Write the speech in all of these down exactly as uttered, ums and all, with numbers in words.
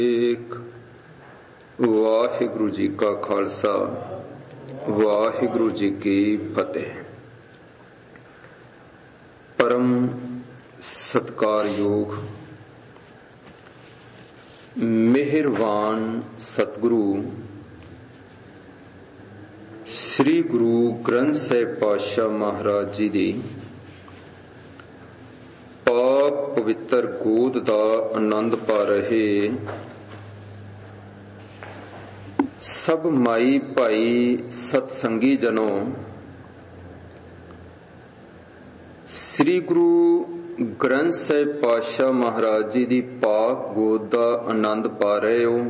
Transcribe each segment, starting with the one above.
ਇੱਕ ਵਾਹਿਗੁਰੂ ਜੀ ਕਾ ਖਾਲਸਾ ਵਾਹਿਗੁਰੂ ਜੀ ਕੀ ਫਤਿਹ। ਪਰਮ ਸਤਿਕਾਰਯੋਗ ਮਿਹਰਬਾਨ ਸਤਿਗੁਰੂ ਸ੍ਰੀ ਗੁਰੂ ਗ੍ਰੰਥ ਸਾਹਿਬ ਪਾਤਸ਼ਾਹ ਮਹਾਰਾਜ ਜੀ ਦੀ ਪਾਕ ਪਵਿੱਤਰ ਗੋਦ ਦਾ ਆਨੰਦ ਪਾ ਰਹੇ ਸਭ ਮਾਈ ਭਾਈ ਸਤਸੰਗੀ ਜਨੋ, ਸ੍ਰੀ ਗੁਰੂ ਗ੍ਰੰਥ ਸਾਹਿਬ ਪਾਤਸ਼ਾਹ ਮਹਾਰਾਜ ਜੀ ਦੀ ਪਾਕ ਗੋਦ ਦਾ ਆਨੰਦ ਪਾ ਰਹੇ ਹੋ,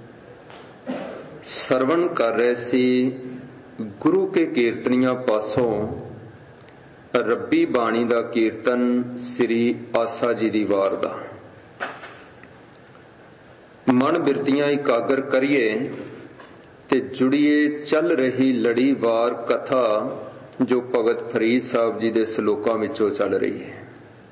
ਸਰਵਣ ਕਰ ਰਹੇ ਸੀ ਗੁਰੂ ਕੇ ਕੀਰਤਨੀਆਂ ਪਾਸੋਂ ਰੱਬੀ ਬਾਣੀ ਦਾ ਕੀਰਤਨ ਸ੍ਰੀ ਆਸਾ ਜੀ ਦੀ ਵਾਰ ਦਾ। ਮਨ ਬਿਰਤੀਆਂ ਇਕਾਗਰ ਕਰੀਏ ਤੇ ਜੁੜੀਏ ਚੱਲ ਰਹੀ ਲੜੀਵਾਰ ਕਥਾ ਜੋ ਭਗਤ ਫਰੀਦ ਸਾਹਿਬ ਜੀ ਦੇ ਸ਼ਲੋਕਾਂ ਵਿੱਚੋਂ ਚੱਲ ਰਹੀ ਹੈ।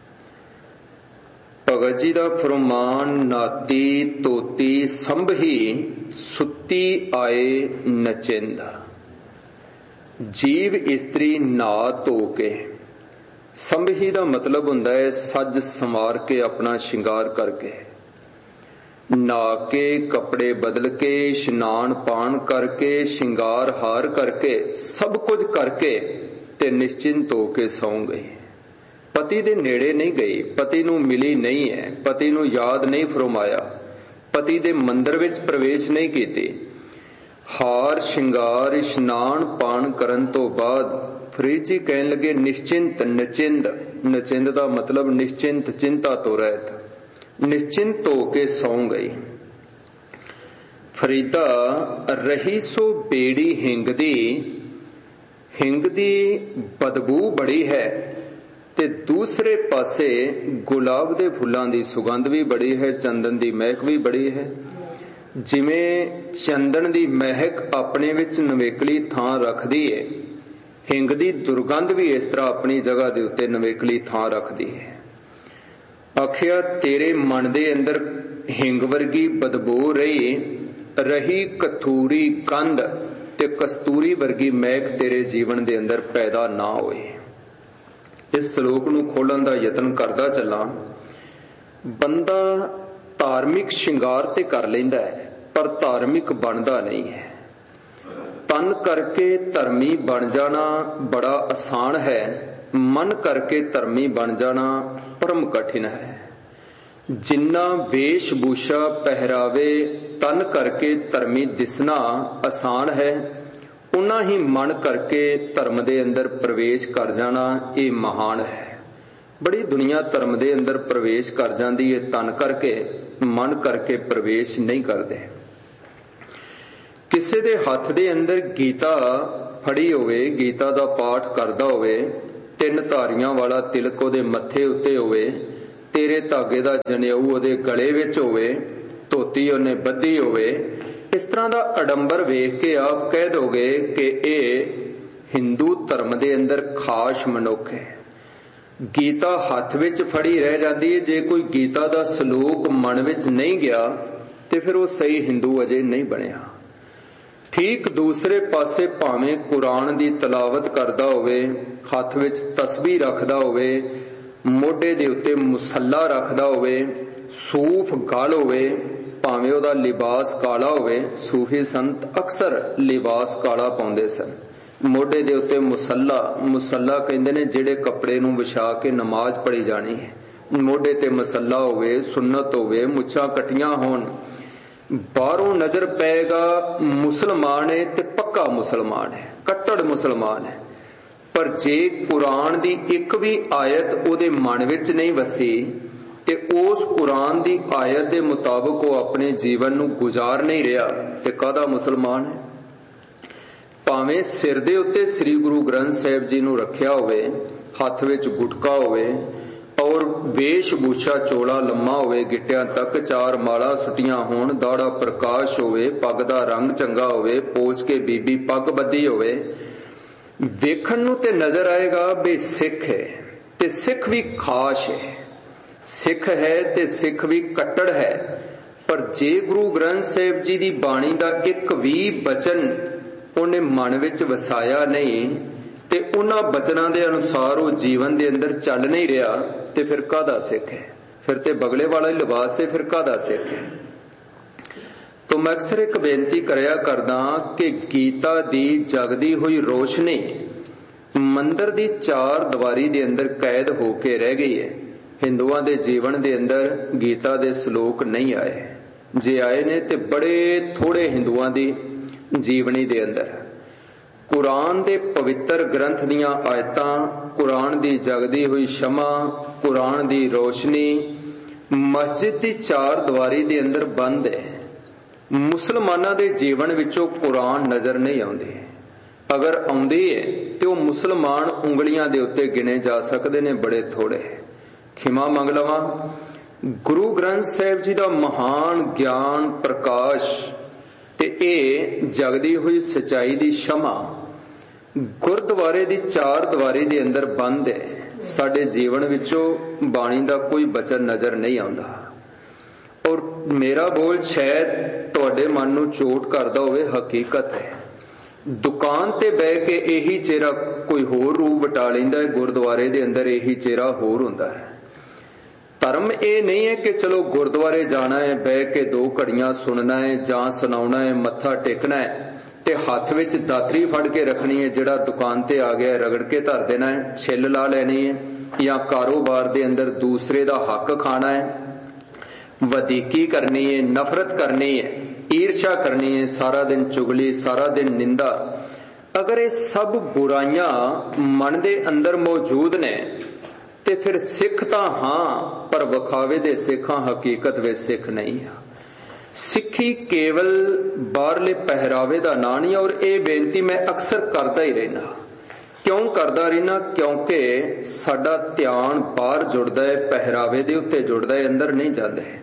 ਭਗਤ ਜੀ ਦਾ ਫਰਮਾਨ, ਨਾਤੀ ਤੋਤੀ ਸੰਭੀ ਸੁੱਤੀ ਆਏ ਨਚਿੰਦਾ। ਜੀਵ ਇਸਤਰੀ ਨਾ ਧੋ ਕੇ, ਸੰਭੀ ਦਾ ਮਤਲਬ ਹੁੰਦਾ ਹੈ ਸੱਜ ਸੰਵਾਰ ਕੇ, ਆਪਣਾ ਸ਼ਿੰਗਾਰ ਕਰਕੇ, ਨਹਾ ਕੇ, ਕੱਪੜੇ ਬਦਲ ਕੇ, ਇਸ਼ਨਾਨ ਪਾਣ ਕਰਕੇ, ਸ਼ਿੰਗਾਰ ਹਾਰ ਕਰਕੇ, ਸਭ ਕੁਝ ਕਰਕੇ ਤੇ ਨਿਸ਼ਚਿੰਤ ਹੋ ਕੇ ਸੌਂ ਗਏ। ਪਤੀ ਦੇ ਨੇੜੇ ਨਹੀਂ ਗਈ, ਪਤੀ ਨੂੰ ਮਿਲੀ ਨਹੀਂ ਹੈ, ਪਤੀ ਨੂੰ ਯਾਦ ਨਹੀਂ ਫਰਮਾਇਆ, ਪਤੀ ਦੇ ਮੰਦਰ ਵਿੱਚ ਪ੍ਰਵੇਸ਼ ਨਹੀਂ ਕੀਤੀ। ਹਾਰ ਸ਼ਿੰਗਾਰ ਇਸ਼ਨਾਨ ਪਾਣ ਕਰਨ ਤੋਂ ਬਾਅਦ ਫਰੀਦ ਜੀ ਕਹਿਣ ਲੱਗੇ ਨਿਸ਼ਚਿੰਤ ਨਚਿੰਦ। ਨਚਿੰਦ ਦਾ ਮਤਲਬ ਨਿਸ਼ਚਿੰਤ, ਚਿੰਤਾ ਤੋਂ ਰਹਿਤ, ਨਿਸ਼ਚਿੰਤ ਹੋ ਕੇ ਸੌਂ ਗਈ। ਫਰੀਦਾ ਰਹੀ ਸੋ ਬੇੜੀ ਹਿੰਗ ਦੀ, ਹਿੰਗ ਦੀ ਬਦਬੂ ਬੜੀ ਹੈ ਤੇ ਦੂਸਰੇ ਪਾਸੇ ਗੁਲਾਬ ਦੇ ਫੁੱਲਾਂ ਦੀ ਸੁਗੰਧ ਵੀ ਬੜੀ ਹੈ, ਚੰਦਨ ਦੀ ਮਹਿਕ ਵੀ ਬੜੀ ਹੈ। ਜਿਵੇਂ ਚੰਦਨ ਦੀ ਮਹਿਕ ਆਪਣੇ ਵਿੱਚ ਨਵੇਕਲੀ ਥਾਂ ਰੱਖਦੀ ਹੈ, ਹਿੰਗ ਦੀ ਦੁਰਗੰਧ ਵੀ ਇਸ ਤਰ੍ਹਾਂ ਆਪਣੀ ਜਗ੍ਹਾ ਦੇ ਉੱਤੇ ਨਵੇਕਲੀ ਥਾਂ ਰੱਖਦੀ ਹੈ। ਆਖਿਆ ਤੇਰੇ ਮਨ ਦੇ ਅੰਦਰ ਹਿੰਗ ਵਰਗੀ ਬਦਬੂ ਰਹੀ, ਰਹੀ ਕਥੂਰੀ ਕੰਧ ਤੇ ਕਸਤੂਰੀ ਵਰਗੀ ਮਹਿਕ ਤੇਰੇ ਜੀਵਨ ਦੇ ਅੰਦਰ ਪੈਦਾ ਨਾ ਹੋਏ। ਇਸ ਸ਼ਲੋਕ ਨੂੰ ਖੋਲਣ ਦਾ ਯਤਨ ਕਰਦਾ ਚੱਲਾਂ। ਬੰਦਾ ਧਾਰਮਿਕ ਸ਼ਿੰਗਾਰ ਤੇ ਕਰ ਲੈਂਦਾ ਹੈ ਪਰ ਧਾਰਮਿਕ ਬਣਦਾ ਨਹੀਂ ਹੈ। ਤਨ ਕਰਕੇ ਧਰਮੀ ਬਣ ਜਾਣਾ ਬੜਾ ਆਸਾਨ ਹੈ, ਮਨ ਕਰਕੇ ਧਰਮੀ ਬਣ ਜਾਣਾ ਪਰਮ ਕਠਿਨ ਹੈ। ਜਿੰਨਾ ਵੇਸ਼ ਭੂਸ਼ਾ ਪਹਿਰਾਵੇ ਤਨ ਕਰਕੇ ਧਰਮੀ ਦਿਸਣਾ ਆਸਾਨ ਹੈ, ਉਨਾ ਹੀ ਮਨ ਕਰਕੇ ਧਰਮ ਦੇ ਅੰਦਰ ਪ੍ਰਵੇਸ਼ ਕਰ ਜਾਣਾ ਇਹ ਮਹਾਨ ਹੈ। ਬੜੀ ਦੁਨੀਆ ਧਰਮ ਦੇ ਅੰਦਰ ਪ੍ਰਵੇਸ਼ ਕਰ ਜਾਂਦੀ ਹੈ, ਤਨ ਕਰਕੇ, ਮਨ ਕਰਕੇ ਪ੍ਰਵੇਸ਼ ਨਹੀਂ ਕਰਦੇ। ਕਿਸੇ ਦੇ ਹੱਥ ਦੇ ਅੰਦਰ ਗੀਤਾ ਫੜੀ ਹੋਵੇ, ਗੀਤਾ ਦਾ ਪਾਠ ਕਰਦਾ ਹੋਵੇ, ਤਿੰਨ ਧਾਰੀਆਂ ਵਾਲਾ ਤਿਲਕ ਉਹਦੇ ਮੱਥੇ ਉੱਤੇ ਹੋਵੇ, ਤੇਰੇ ਧਾਗੇ ਦਾ ਜਨੇਊ ਉਹਦੇ ਗਲੇ ਵਿੱਚ ਹੋਵੇ, ਧੋਤੀ ਉਹਨੇ ਬੱਧੀ ਹੋਵੇ, ਇਸ ਤਰ੍ਹਾਂ ਦਾ ਅਡੰਬਰ ਵੇਖ ਕੇ ਆਪ ਕਹਿ ਦੋਗੇ ਕਿ ਇਹ ਹਿੰਦੂ ਧਰਮ ਦੇ ਅੰਦਰ ਖਾਸ ਮਨੁੱਖ ਹੈ। ਗੀਤਾ ਹੱਥ ਵਿੱਚ ਫੜੀ ਰਹਿ ਜਾਂਦੀ ਹੈ, ਜੇ ਕੋਈ ਗੀਤਾ ਦਾ ਸ਼ਲੋਕ ਮਨ ਵਿੱਚ ਨਹੀਂ ਗਿਆ ਤੇ ਫਿਰ ਉਹ ਸਹੀ ਹਿੰਦੂ ਅਜੇ ਨਹੀਂ ਬਣਿਆ। ਠੀਕ ਦੂਸਰੇ ਪਾਸੇ ਭਾਵੇਂ ਕੁਰਾਨ ਦੀ ਤਲਾਵਤ ਕਰਦਾ ਹੋਵੇ, ਹੱਥ ਵਿੱਚ ਤਸਬੀਹ ਰੱਖਦਾ ਹੋਵੇ, ਮੋਢੇ ਦੇ ਉੱਤੇ ਮੁਸੱਲਾ ਰੱਖਦਾ ਹੋਵੇ, ਸੂਫ ਗਲ ਹੋਵੇ, ਭਾਵੇਂ ਉਹਦਾ ਲਿਬਾਸ ਕਾਲਾ ਹੋਵੇ, ਸੂਫੀ ਸੰਤ ਅਕਸਰ ਲਿਬਾਸ ਕਾਲਾ ਪਾਉਂਦੇ ਸਨ, ਮੋਢੇ ਦੇ ਉੱਤੇ ਮੁਸੱਲਾ, ਮੁਸੱਲਾ ਕਹਿੰਦੇ ਨੇ ਜਿਹੜੇ ਕੱਪੜੇ ਨੂੰ ਵਿਛਾ ਕੇ ਨਮਾਜ਼ ਪੜ੍ਹੀ ਜਾਣੀ ਹੈ, ਮੋਢੇ ਤੇ ਮੁਸੱਲਾ ਹੋਵੇ, ਸੁੰਨਤ ਹੋਵੇ, ਮੁੱਛਾਂ ਕੱਟੀਆਂ ਹੋਣ, ਬਾਹਰੋਂ ਨਜ਼ਰ ਪਏਗਾ ਮੁਸਲਮਾਨ ਹੈ ਤੇ ਪੱਕਾ ਮੁਸਲਮਾਨ ਹੈ, ਕੱਟੜ ਮੁਸਲਮਾਨ ਹੈ। ਪਰ ਜੇ ਕੁਰਾਨ ਦੀ ਇੱਕ ਵੀ ਆਇਤ ਉਹਦੇ ਮਨ ਵਿੱਚ ਨਹੀਂ ਵਸੀ ਤੇ ਉਸ ਕੁਰਾਨ ਦੀ ਆਇਤ ਦੇ ਮੁਤਾਬਕ ਉਹ ਆਪਣੇ ਜੀਵਨ ਨੂੰ ਗੁਜ਼ਾਰ ਨਹੀਂ ਰਿਹਾ ਤੇ ਕਾਹਦਾ ਮੁਸਲਮਾਨ ਹੈ। ਭਾਵੇਂ ਸਿਰ ਦੇ ਉੱਤੇ ਸ੍ਰੀ ਗੁਰੂ ਗ੍ਰੰਥ ਸਾਹਿਬ ਜੀ ਨੂੰ ਰੱਖਿਆ ਹੋਵੇ, ਹੱਥ ਵਿੱਚ ਗੁਟਕਾ ਹੋਵੇ ਔਰ ਵੇਸ਼ ਭੂਸ਼ਾ ਚੋਲਾ ਲੰਮਾ ਹੋਵੇ, ਗਿੱਟਿਆਂ ਤੱਕ ਚਾਰ ਮਾਲਾ ਸੁੱਟੀਆਂ ਹੋਣ, ਦਾੜਾ ਪ੍ਰਕਾਸ਼ ਹੋਵੇ, ਪੱਗ ਦਾ ਰੰਗ ਚੰਗਾ ਹੋਵੇ, ਪੋਚ ਕੇ ਬੀਬੀ ਪੱਗ ਬੱਧੀ ਹੋਵੇ, ਵੇਖਣ ਨੂੰ ਤੇ ਨਜ਼ਰ ਆਏਗਾ ਵੀ ਸਿੱਖ ਹੈ ਤੇ ਸਿੱਖ ਵੀ ਖਾਸ ਹੈ, ਸਿੱਖ ਹੈ ਤੇ ਸਿੱਖ ਵੀ ਕੱਟੜ ਹੈ, पर जे गुरु ग्रंथ साहिब जी दी बाणी दा एक भी बचन उन्हें मन विच वसाया नहीं ते उन्हां बचनां दे अनुसार वो जीवन दे अंदर चल नहीं रहा, ते फिर काहदा सिख है? फिर ते बगले वाला लिबास है, फिर काहदा सिख है? तो मैं अक्सर एक बेनती करया करदा कि गीता दी जगदी हुई रोशनी मंदिर दी चार दीवारी दे अंदर कैद होके रह गई है। हिंदुआं दे जीवन दे अंदर गीता दे श्लोक नहीं आए, जे आए ने ते बड़े थोड़े हिंदुआं दी जीवनी दे अंदर। कुरान दे पवित्र ग्रंथ दियां आयतां, कुरान दी जगदी हुई शमा, कुरान दी रोशनी मस्जिद दी चार दीवारी दे अंदर बंद है। मुसलमानां दे जीवन विचों कुरान नजर नहीं आउंदी। अगर आउंदी है तो मुसलमान उंगलियां दे उत्ते गिने जा सकदे ने, बड़े थोड़े। खिमा मंग लवां, गुरु ग्रंथ साहिब जी दा महान ज्ञान प्रकाश ते ए जगदी हुई सच्चाई दी शमा गुरद्वारे दी चार दीवारी दे अंदर बंद है। साडे जीवन विचों बाणी दा कोई बचन नजर नहीं आउंदा। और मेरा बोल शायद तुहाडे मन नूं चोट करदा होवे, हकीकत है। दुकान ते बह के यही चेहरा कोई होर रूप वटा लैंदा है, गुरद्वारे दे अंदर यही चेहरा होर हुंदा है। धर्म ये नहीं है कि चलो गुरद्वारे जाना है, बह के दो घड़ियां सुनना है, जां सुनाउणा है, मत्था टेकना है ते हाथ विच दातरी फड़ के रखनी है, जिहड़ा दुकान ते आ गया रगड़ के धर देना है, छिल ला लेनी है, या कारोबार दे अंदर दूसरे दा हक खाना है, वधीकी करनी है, नफरत करनी है, ईर्षा करनी है, सारा दिन चुगली, सारा दिन निंदा। अगर ये सब बुराइयां मन दे अंदर मौजूद ने ते फिर सिख तां हां, पर विखावे दे सिख हां, हकीकत विच सिख नहीं है। सिखी केवल बाहरले पहरावे दा नां नहीं। और ये बेनती मैं अक्सर करदा ही रहना। क्यों करदा रहना? क्योंकि साडा ध्यान बाहर जुड़दा है, पहरावे दे उत्ते जुड़दा है, अंदर नहीं जांदा है।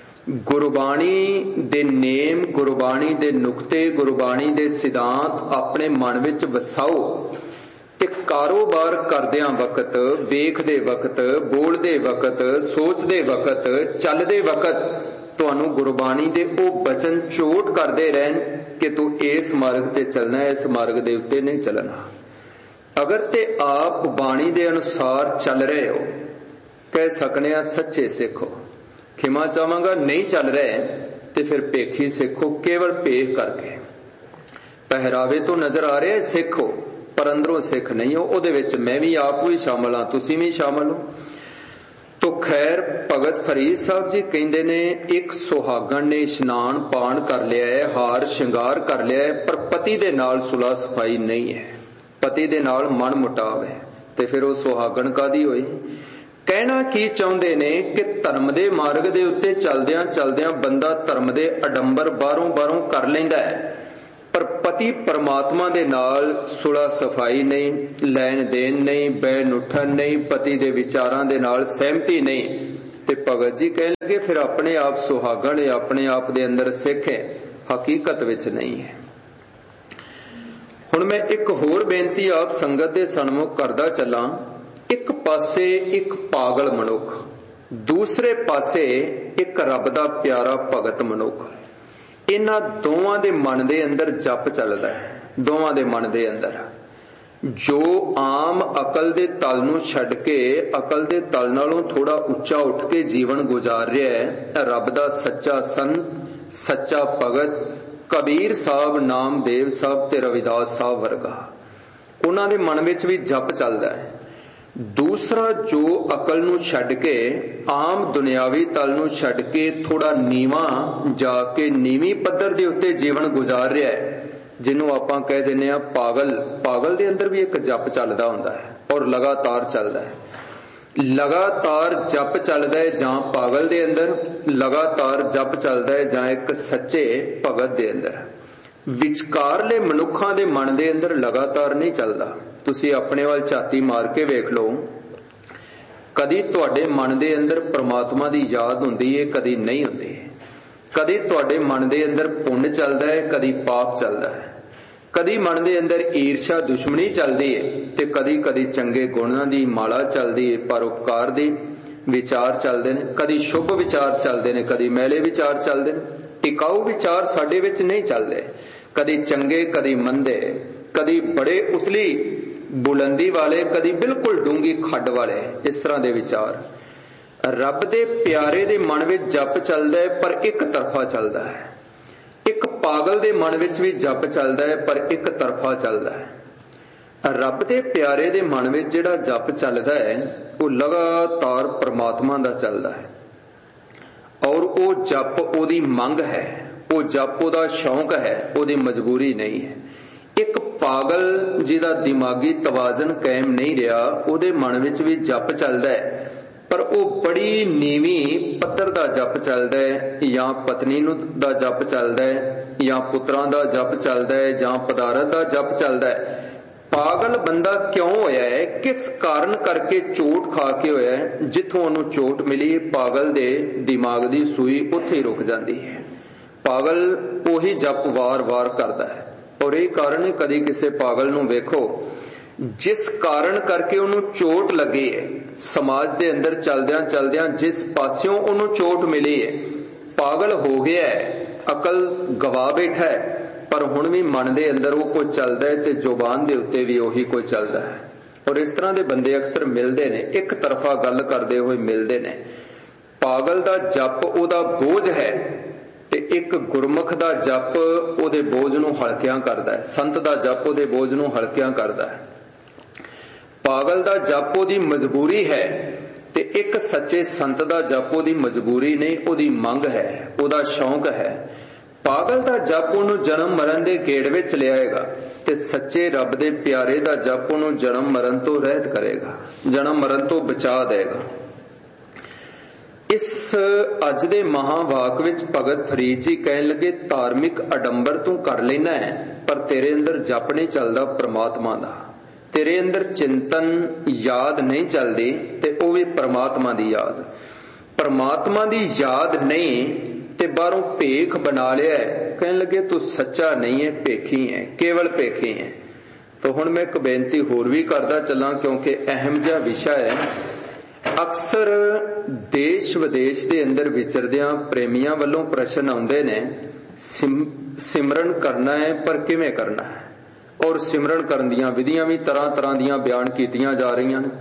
गुरबाणी दे नेम, गुरबाणी दे नुक्ते, गुरबाणी दे सिद्धांत अपने मन विच वसाओ ते कारोबार करदियां वक्त, वेखदे वक्त, बोलदे वक्त, सोचदे वक्त, चलदे वक्त तुहानू गुरबाणी दे ओ बचन चोट करदे रहन कि तू इस मार्ग ते चलना है, इस मार्ग दे उत्ते नहीं चलना। अगर ते आप बाणी दे अनुसार चल रहे हो, कह सकने आ सच्चे सिख हो। खिमा चाहांगा नहीं चल रहे ते फिर पेखी सिख हो, केवल पेख करके। पहरावे तो नजर आ रहे सिख हो, पर अंदरों सिख नहीं हो। उहदे विच मैं भी आप भी शामिल हाँ, तुसीं भी शामिल हो। तो खैर भगत फरीद साहब जी कहंदे ने, एक सुहागण ने इशनान पान कर लिया है, हार श्रृंगार कर लिया है, पर पति दे नाल सुलह सफाई नहीं है, पति दे नाल मन मुटाव है, ते फिर वो सुहागण कादी होई? कहना की चाहुंदे ने कि धर्म दे मार्ग दे उत्ते चलदियां चलदियां बंदा धर्म दे अडंबर बाहरों बाहरों कर लैंदा है, पर पति परमात्मा दे नाल सुलह सफाई नहीं, लैन देन नहीं, बैन उठन नहीं, पति दे विचारां दे नाल सहमति नहीं। ते भगत जी कहन लगे फिर अपने आप सुहागण है, अपने आप दे अंदर सिख है, हकीकत विच नहीं है। हुण मैं एक होर बेनती आप संगत दे सन्मुख करदा चलां। एक पासे एक पागल मनुख, दूसरे पासे एक रब दा प्यारा भगत मनुख। इन्हां दोवां दे मन दे अंदर जप चलदा है, दोवां दे मन दे अंदर। जो आम अकल दे तल नूं छड्ड के अकल दे तल नालों थोड़ा उच्चा उठ के जीवन गुजार रहा है, रब दा सच्चा संत, सच्चा भगत कबीर साहब, नामदेव साहब ते रविदास साहब वर्गा, उन्हां दे मन विच भी जप चलदा है। दूसरा जो अकल नूं छड्ड के आम दुनियावी तल नूं छड्ड के थोड़ा नीवा जाके नीवी पद्धर दे उत्ते जीवन गुजार रहा है, जिन्हों आपां कह दिंदे आ पागल। पागल दे अंदर भी एक जप चलदा हुंदा है और लगातार चलदा है। लगातार जप चलदा है जां पागल दे अंदर, लगातार जप चलदा है जां एक सच्चे भगत दे अंदर। विचकारले मनुखां दे मन दे अंदर लगातार नहीं चलदा। तुसी अपने वाल झाती मार के वेख लो, कदी तुहाडे मन दे अंदर परमात्मा दी याद हुंदी है, कदी नहीं हुंदी। कदी तुहाडे मन दे अंदर पुण्य चलदा है, कदी पाप चलदा है। कदी मन दे अंदर ईर्ष्या दुश्मनी चलदी है ते कदी कदी चंगे गुणां दी माला चलदी है, परोपकार दी। ਵਿਚਾਰ ਚੱਲਦੇ ਨੇ, ਕਦੀ ਸ਼ੁਭ ਵਿਚਾਰ ਚੱਲਦੇ ਨੇ, ਕਦੀ ਮੈਲੇ ਵਿਚਾਰ ਚੱਲਦੇ ਨੇ। ਟਿਕਾਊ ਵਿਚਾਰ ਸਾਡੇ ਵਿੱਚ ਨਹੀਂ ਚੱਲਦੇ, ਕਦੀ ਚੰਗੇ ਕਦੀ ਮੰਦੇ, ਕਦੀ ਬੜੇ ਉਤਲੀ ਬੁਲੰਦੀ ਵਾਲੇ, ਕਦੀ ਬਿਲਕੁਲ ਡੂੰਗੀ ਖੱਡ ਵਾਲੇ, ਇਸ ਤਰ੍ਹਾਂ ਦੇ ਵਿਚਾਰ। ਰੱਬ ਦੇ ਪਿਆਰੇ ਦੇ ਮਨ ਵਿੱਚ ਜਪ ਚੱਲਦਾ ਹੈ ਪਰ ਇੱਕ ਤਰਫਾ ਚੱਲਦਾ ਹੈ। ਇੱਕ ਪਾਗਲ ਦੇ ਮਨ ਵਿੱਚ ਵੀ ਜਪ ਚੱਲਦਾ ਹੈ ਪਰ ਇੱਕ ਤਰਫਾ ਚੱਲਦਾ ਹੈ। ਰੱਬ ਦੇ ਪਿਆਰੇ ਦੇ ਮਨ ਵਿੱਚ ਜਿਹੜਾ ਜਪ ਚੱਲਦਾ ਹੈ ਉਹ ਲਗਾਤਾਰ ਪ੍ਰਮਾਤਮਾ ਦਾ ਚੱਲਦਾ ਹੈ, ਔਰ ਉਹ ਜਪ ਉਹਦੀ ਮੰਗ ਹੈ, ਉਹ ਜਪ ਉਹਦਾ ਸ਼ੌਂਕ ਹੈ, ਉਹਦੀ ਮਜਬੂਰੀ ਨਹੀਂ ਹੈ। ਇੱਕ ਪਾਗਲ ਜਿਹਦਾ ਦਿਮਾਗੀ ਤਵਾਜ਼ਨ ਕਾਇਮ ਨਹੀਂ ਰਿਹਾ, ਉਹਦੇ ਮਨ ਵਿੱਚ ਵੀ ਜਪ ਚੱਲਦਾ ਹੈ ਪਰ ਉਹ ਬੜੀ ਨੀਵੀਂ ਪੱਧਰ ਦਾ ਜਪ ਚੱਲਦਾ ਹੈ, ਜਾਂ ਪਤਨੀ ਨੂੰ ਦਾ ਜਪ ਚੱਲਦਾ ਹੈ, ਜਾਂ ਪੁੱਤਰਾਂ ਦਾ ਜਪ ਚੱਲਦਾ ਹੈ, ਜਾਂ ਪਦਾਰਥ ਦਾ ਜਪ ਚੱਲਦਾ ਹੈ। ਪਾਗਲ ਬੰਦਾ ਕਿਉਂ ਹੋਇਆ ਹੈ, ਕਿਸ ਕਾਰਨ ਕਰਕੇ ਚੋਟ ਖਾ ਕੇ ਹੋਇਆ ਹੈ? ਜਿੱਥੋਂ ਉਹਨੂੰ ਚੋਟ ਮਿਲੀ, ਪਾਗਲ ਦੇ ਦਿਮਾਗ ਦੀ ਸੂਈ ਉੱਥੇ ਹੀ ਰੁਕ ਜਾਂਦੀ ਹੈ। ਪਾਗਲ ਉਹੀ ਜਪ ਵਾਰ-ਵਾਰ ਕਰਦਾ ਹੈ, ਔਰ ਇਹ ਕਾਰਨ ਹੈ, ਕਦੀ ਕਿਸੇ ਪਾਗਲ ਨੂੰ ਵੇਖੋ ਜਿਸ ਕਾਰਨ ਕਰਕੇ ਉਹਨੂੰ ਚੋਟ ਲੱਗੀ ਹੈ, ਸਮਾਜ ਦੇ ਅੰਦਰ ਚਲਦਿਆਂ ਚਲਦਿਆਂ ਜਿਸ ਪਾਸਿਓਂ ਉਹਨੂੰ ਚੋਟ ਮਿਲੀ ਹੈ, ਪਾਗਲ ਹੋ ਗਿਆ ਹੈ, ਅਕਲ ਗਵਾ ਬੈਠਾ ਹੈ, ਪਰ ਹੁਣ ਵੀ ਮਨ ਦੇ ਅੰਦਰ ਉਹ ਕੁਝ ਚੱਲਦਾ ਹੈ ਤੇ ਜ਼ੁਬਾਨ ਦੇ ਉੱਤੇ ਵੀ ਉਹੀ ਕੁਝ ਚੱਲਦਾ ਹੈ। ਔਰ ਇਸ ਤਰ੍ਹਾਂ ਦੇ ਬੰਦੇ ਅਕਸਰ ਮਿਲਦੇ ਨੇ, ਇੱਕ ਤਰਫਾ ਗੱਲ ਕਰਦੇ ਹੋਏ ਮਿਲਦੇ ਨੇ। ਪਾਗਲ ਦਾ ਜਪ ਉਹਦਾ ਬੋਝ ਹੈ ਤੇ ਇੱਕ ਗੁਰਮੁਖ ਦਾ ਜਪ ਉਹਦੇ ਬੋਝ ਨੂੰ ਹਲਕਿਆਂ ਕਰਦਾ ਹੈ, ਸੰਤ ਦਾ ਜਪ ਉਹਦੇ ਬੋਝ ਨੂੰ ਹਲਕਿਆਂ ਕਰਦਾ ਹੈ। ਪਾਗਲ ਦਾ ਜਪ ਉਹਦੀ ਮਜਬੂਰੀ ਹੈ ਤੇ ਇੱਕ ਸੱਚੇ ਸੰਤ ਦਾ ਜਪ ਉਹਦੀ ਮਜਬੂਰੀ ਨਹੀਂ, ਉਹਦੀ ਮੰਗ ਹੈ, ਉਹਦਾ ਸ਼ੌਂਕ ਹੈ। ਪਾਗਲ ਦਾ ਜਪ ਉਹਨੂੰ ਜਨਮ ਮਰਨ ਦੇ ਗੇੜ ਵਿੱਚ ਲਿਆਏਗਾ ਤੇ ਸੱਚੇ ਰੱਬ ਦੇ ਪਿਆਰੇ ਦਾ ਜਪ ਉਹਨੂੰ ਜਨਮ ਮਰਨ ਤੋਂ ਰਹਿਤ ਕਰੇਗਾ, ਜਨਮ ਮਰਨ ਤੋਂ ਬਚਾ ਦੇਗਾ। ਇਸ ਅੱਜ ਦੇ ਮਹਾਵਾਕ ਵਿੱਚ ਭਗਤ ਫਰੀਦ ਜੀ ਕਹਿਣ ਲੱਗੇ, ਧਾਰਮਿਕ ਅਡੰਬਰ ਤੂੰ ਕਰ ਲੈਣਾ ਹੈ ਪਰ ਤੇਰੇ ਅੰਦਰ ਜਪ ਨਹੀਂ ਚੱਲਦਾ ਪ੍ਰਮਾਤਮਾ ਦਾ, ਤੇਰੇ ਅੰਦਰ ਚਿੰਤਨ ਯਾਦ ਨਹੀਂ ਚੱਲਦੀ ਤੇ ਉਹ ਵੀ ਪ੍ਰਮਾਤਮਾ ਦੀ ਯਾਦ। ਪ੍ਰਮਾਤਮਾ ਦੀ ਯਾਦ ਨਹੀਂ ਤੇ ਬਾਹਰੋਂ ਭੇਖ ਬਣਾ ਲਿਆ ਹੈ। ਕਹਿਣ ਲੱਗੇ ਤੂੰ ਸੱਚਾ ਨਹੀਂ ਹੈ, ਭੇਖੀ ਹੈ, ਕੇਵਲ ਭੇਖੀ ਹੈ। ਤਾਂ ਹੁਣ ਮੈਂ ਇੱਕ ਬੇਨਤੀ ਹੋਰ ਵੀ ਕਰਦਾ ਚੱਲਾਂ, ਕਿਉਂਕਿ ਅਹਿਮ ਜਿਹਾ ਵਿਸ਼ਾ ਹੈ। ਅਕਸਰ ਦੇਸ਼ ਵਿਦੇਸ਼ ਦੇ ਅੰਦਰ ਵਿਚਰਦਿਆਂ ਪ੍ਰੇਮੀਆਂ ਵੱਲੋਂ ਪ੍ਰਸ਼ਨ ਆਉਂਦੇ ਨੇ, ਸਿਮਰਨ ਕਰਨਾ ਹੈ ਪਰ ਕਿਵੇਂ ਕਰਨਾ ਹੈ? ਔਰ ਸਿਮਰਨ ਕਰਨ ਦੀਆਂ ਵਿਧੀਆਂ ਵੀ ਤਰ੍ਹਾਂ ਤਰ੍ਹਾਂ ਦੀਆਂ ਬਿਆਨ ਕੀਤੀਆਂ ਜਾ ਰਹੀਆਂ ਨੇ।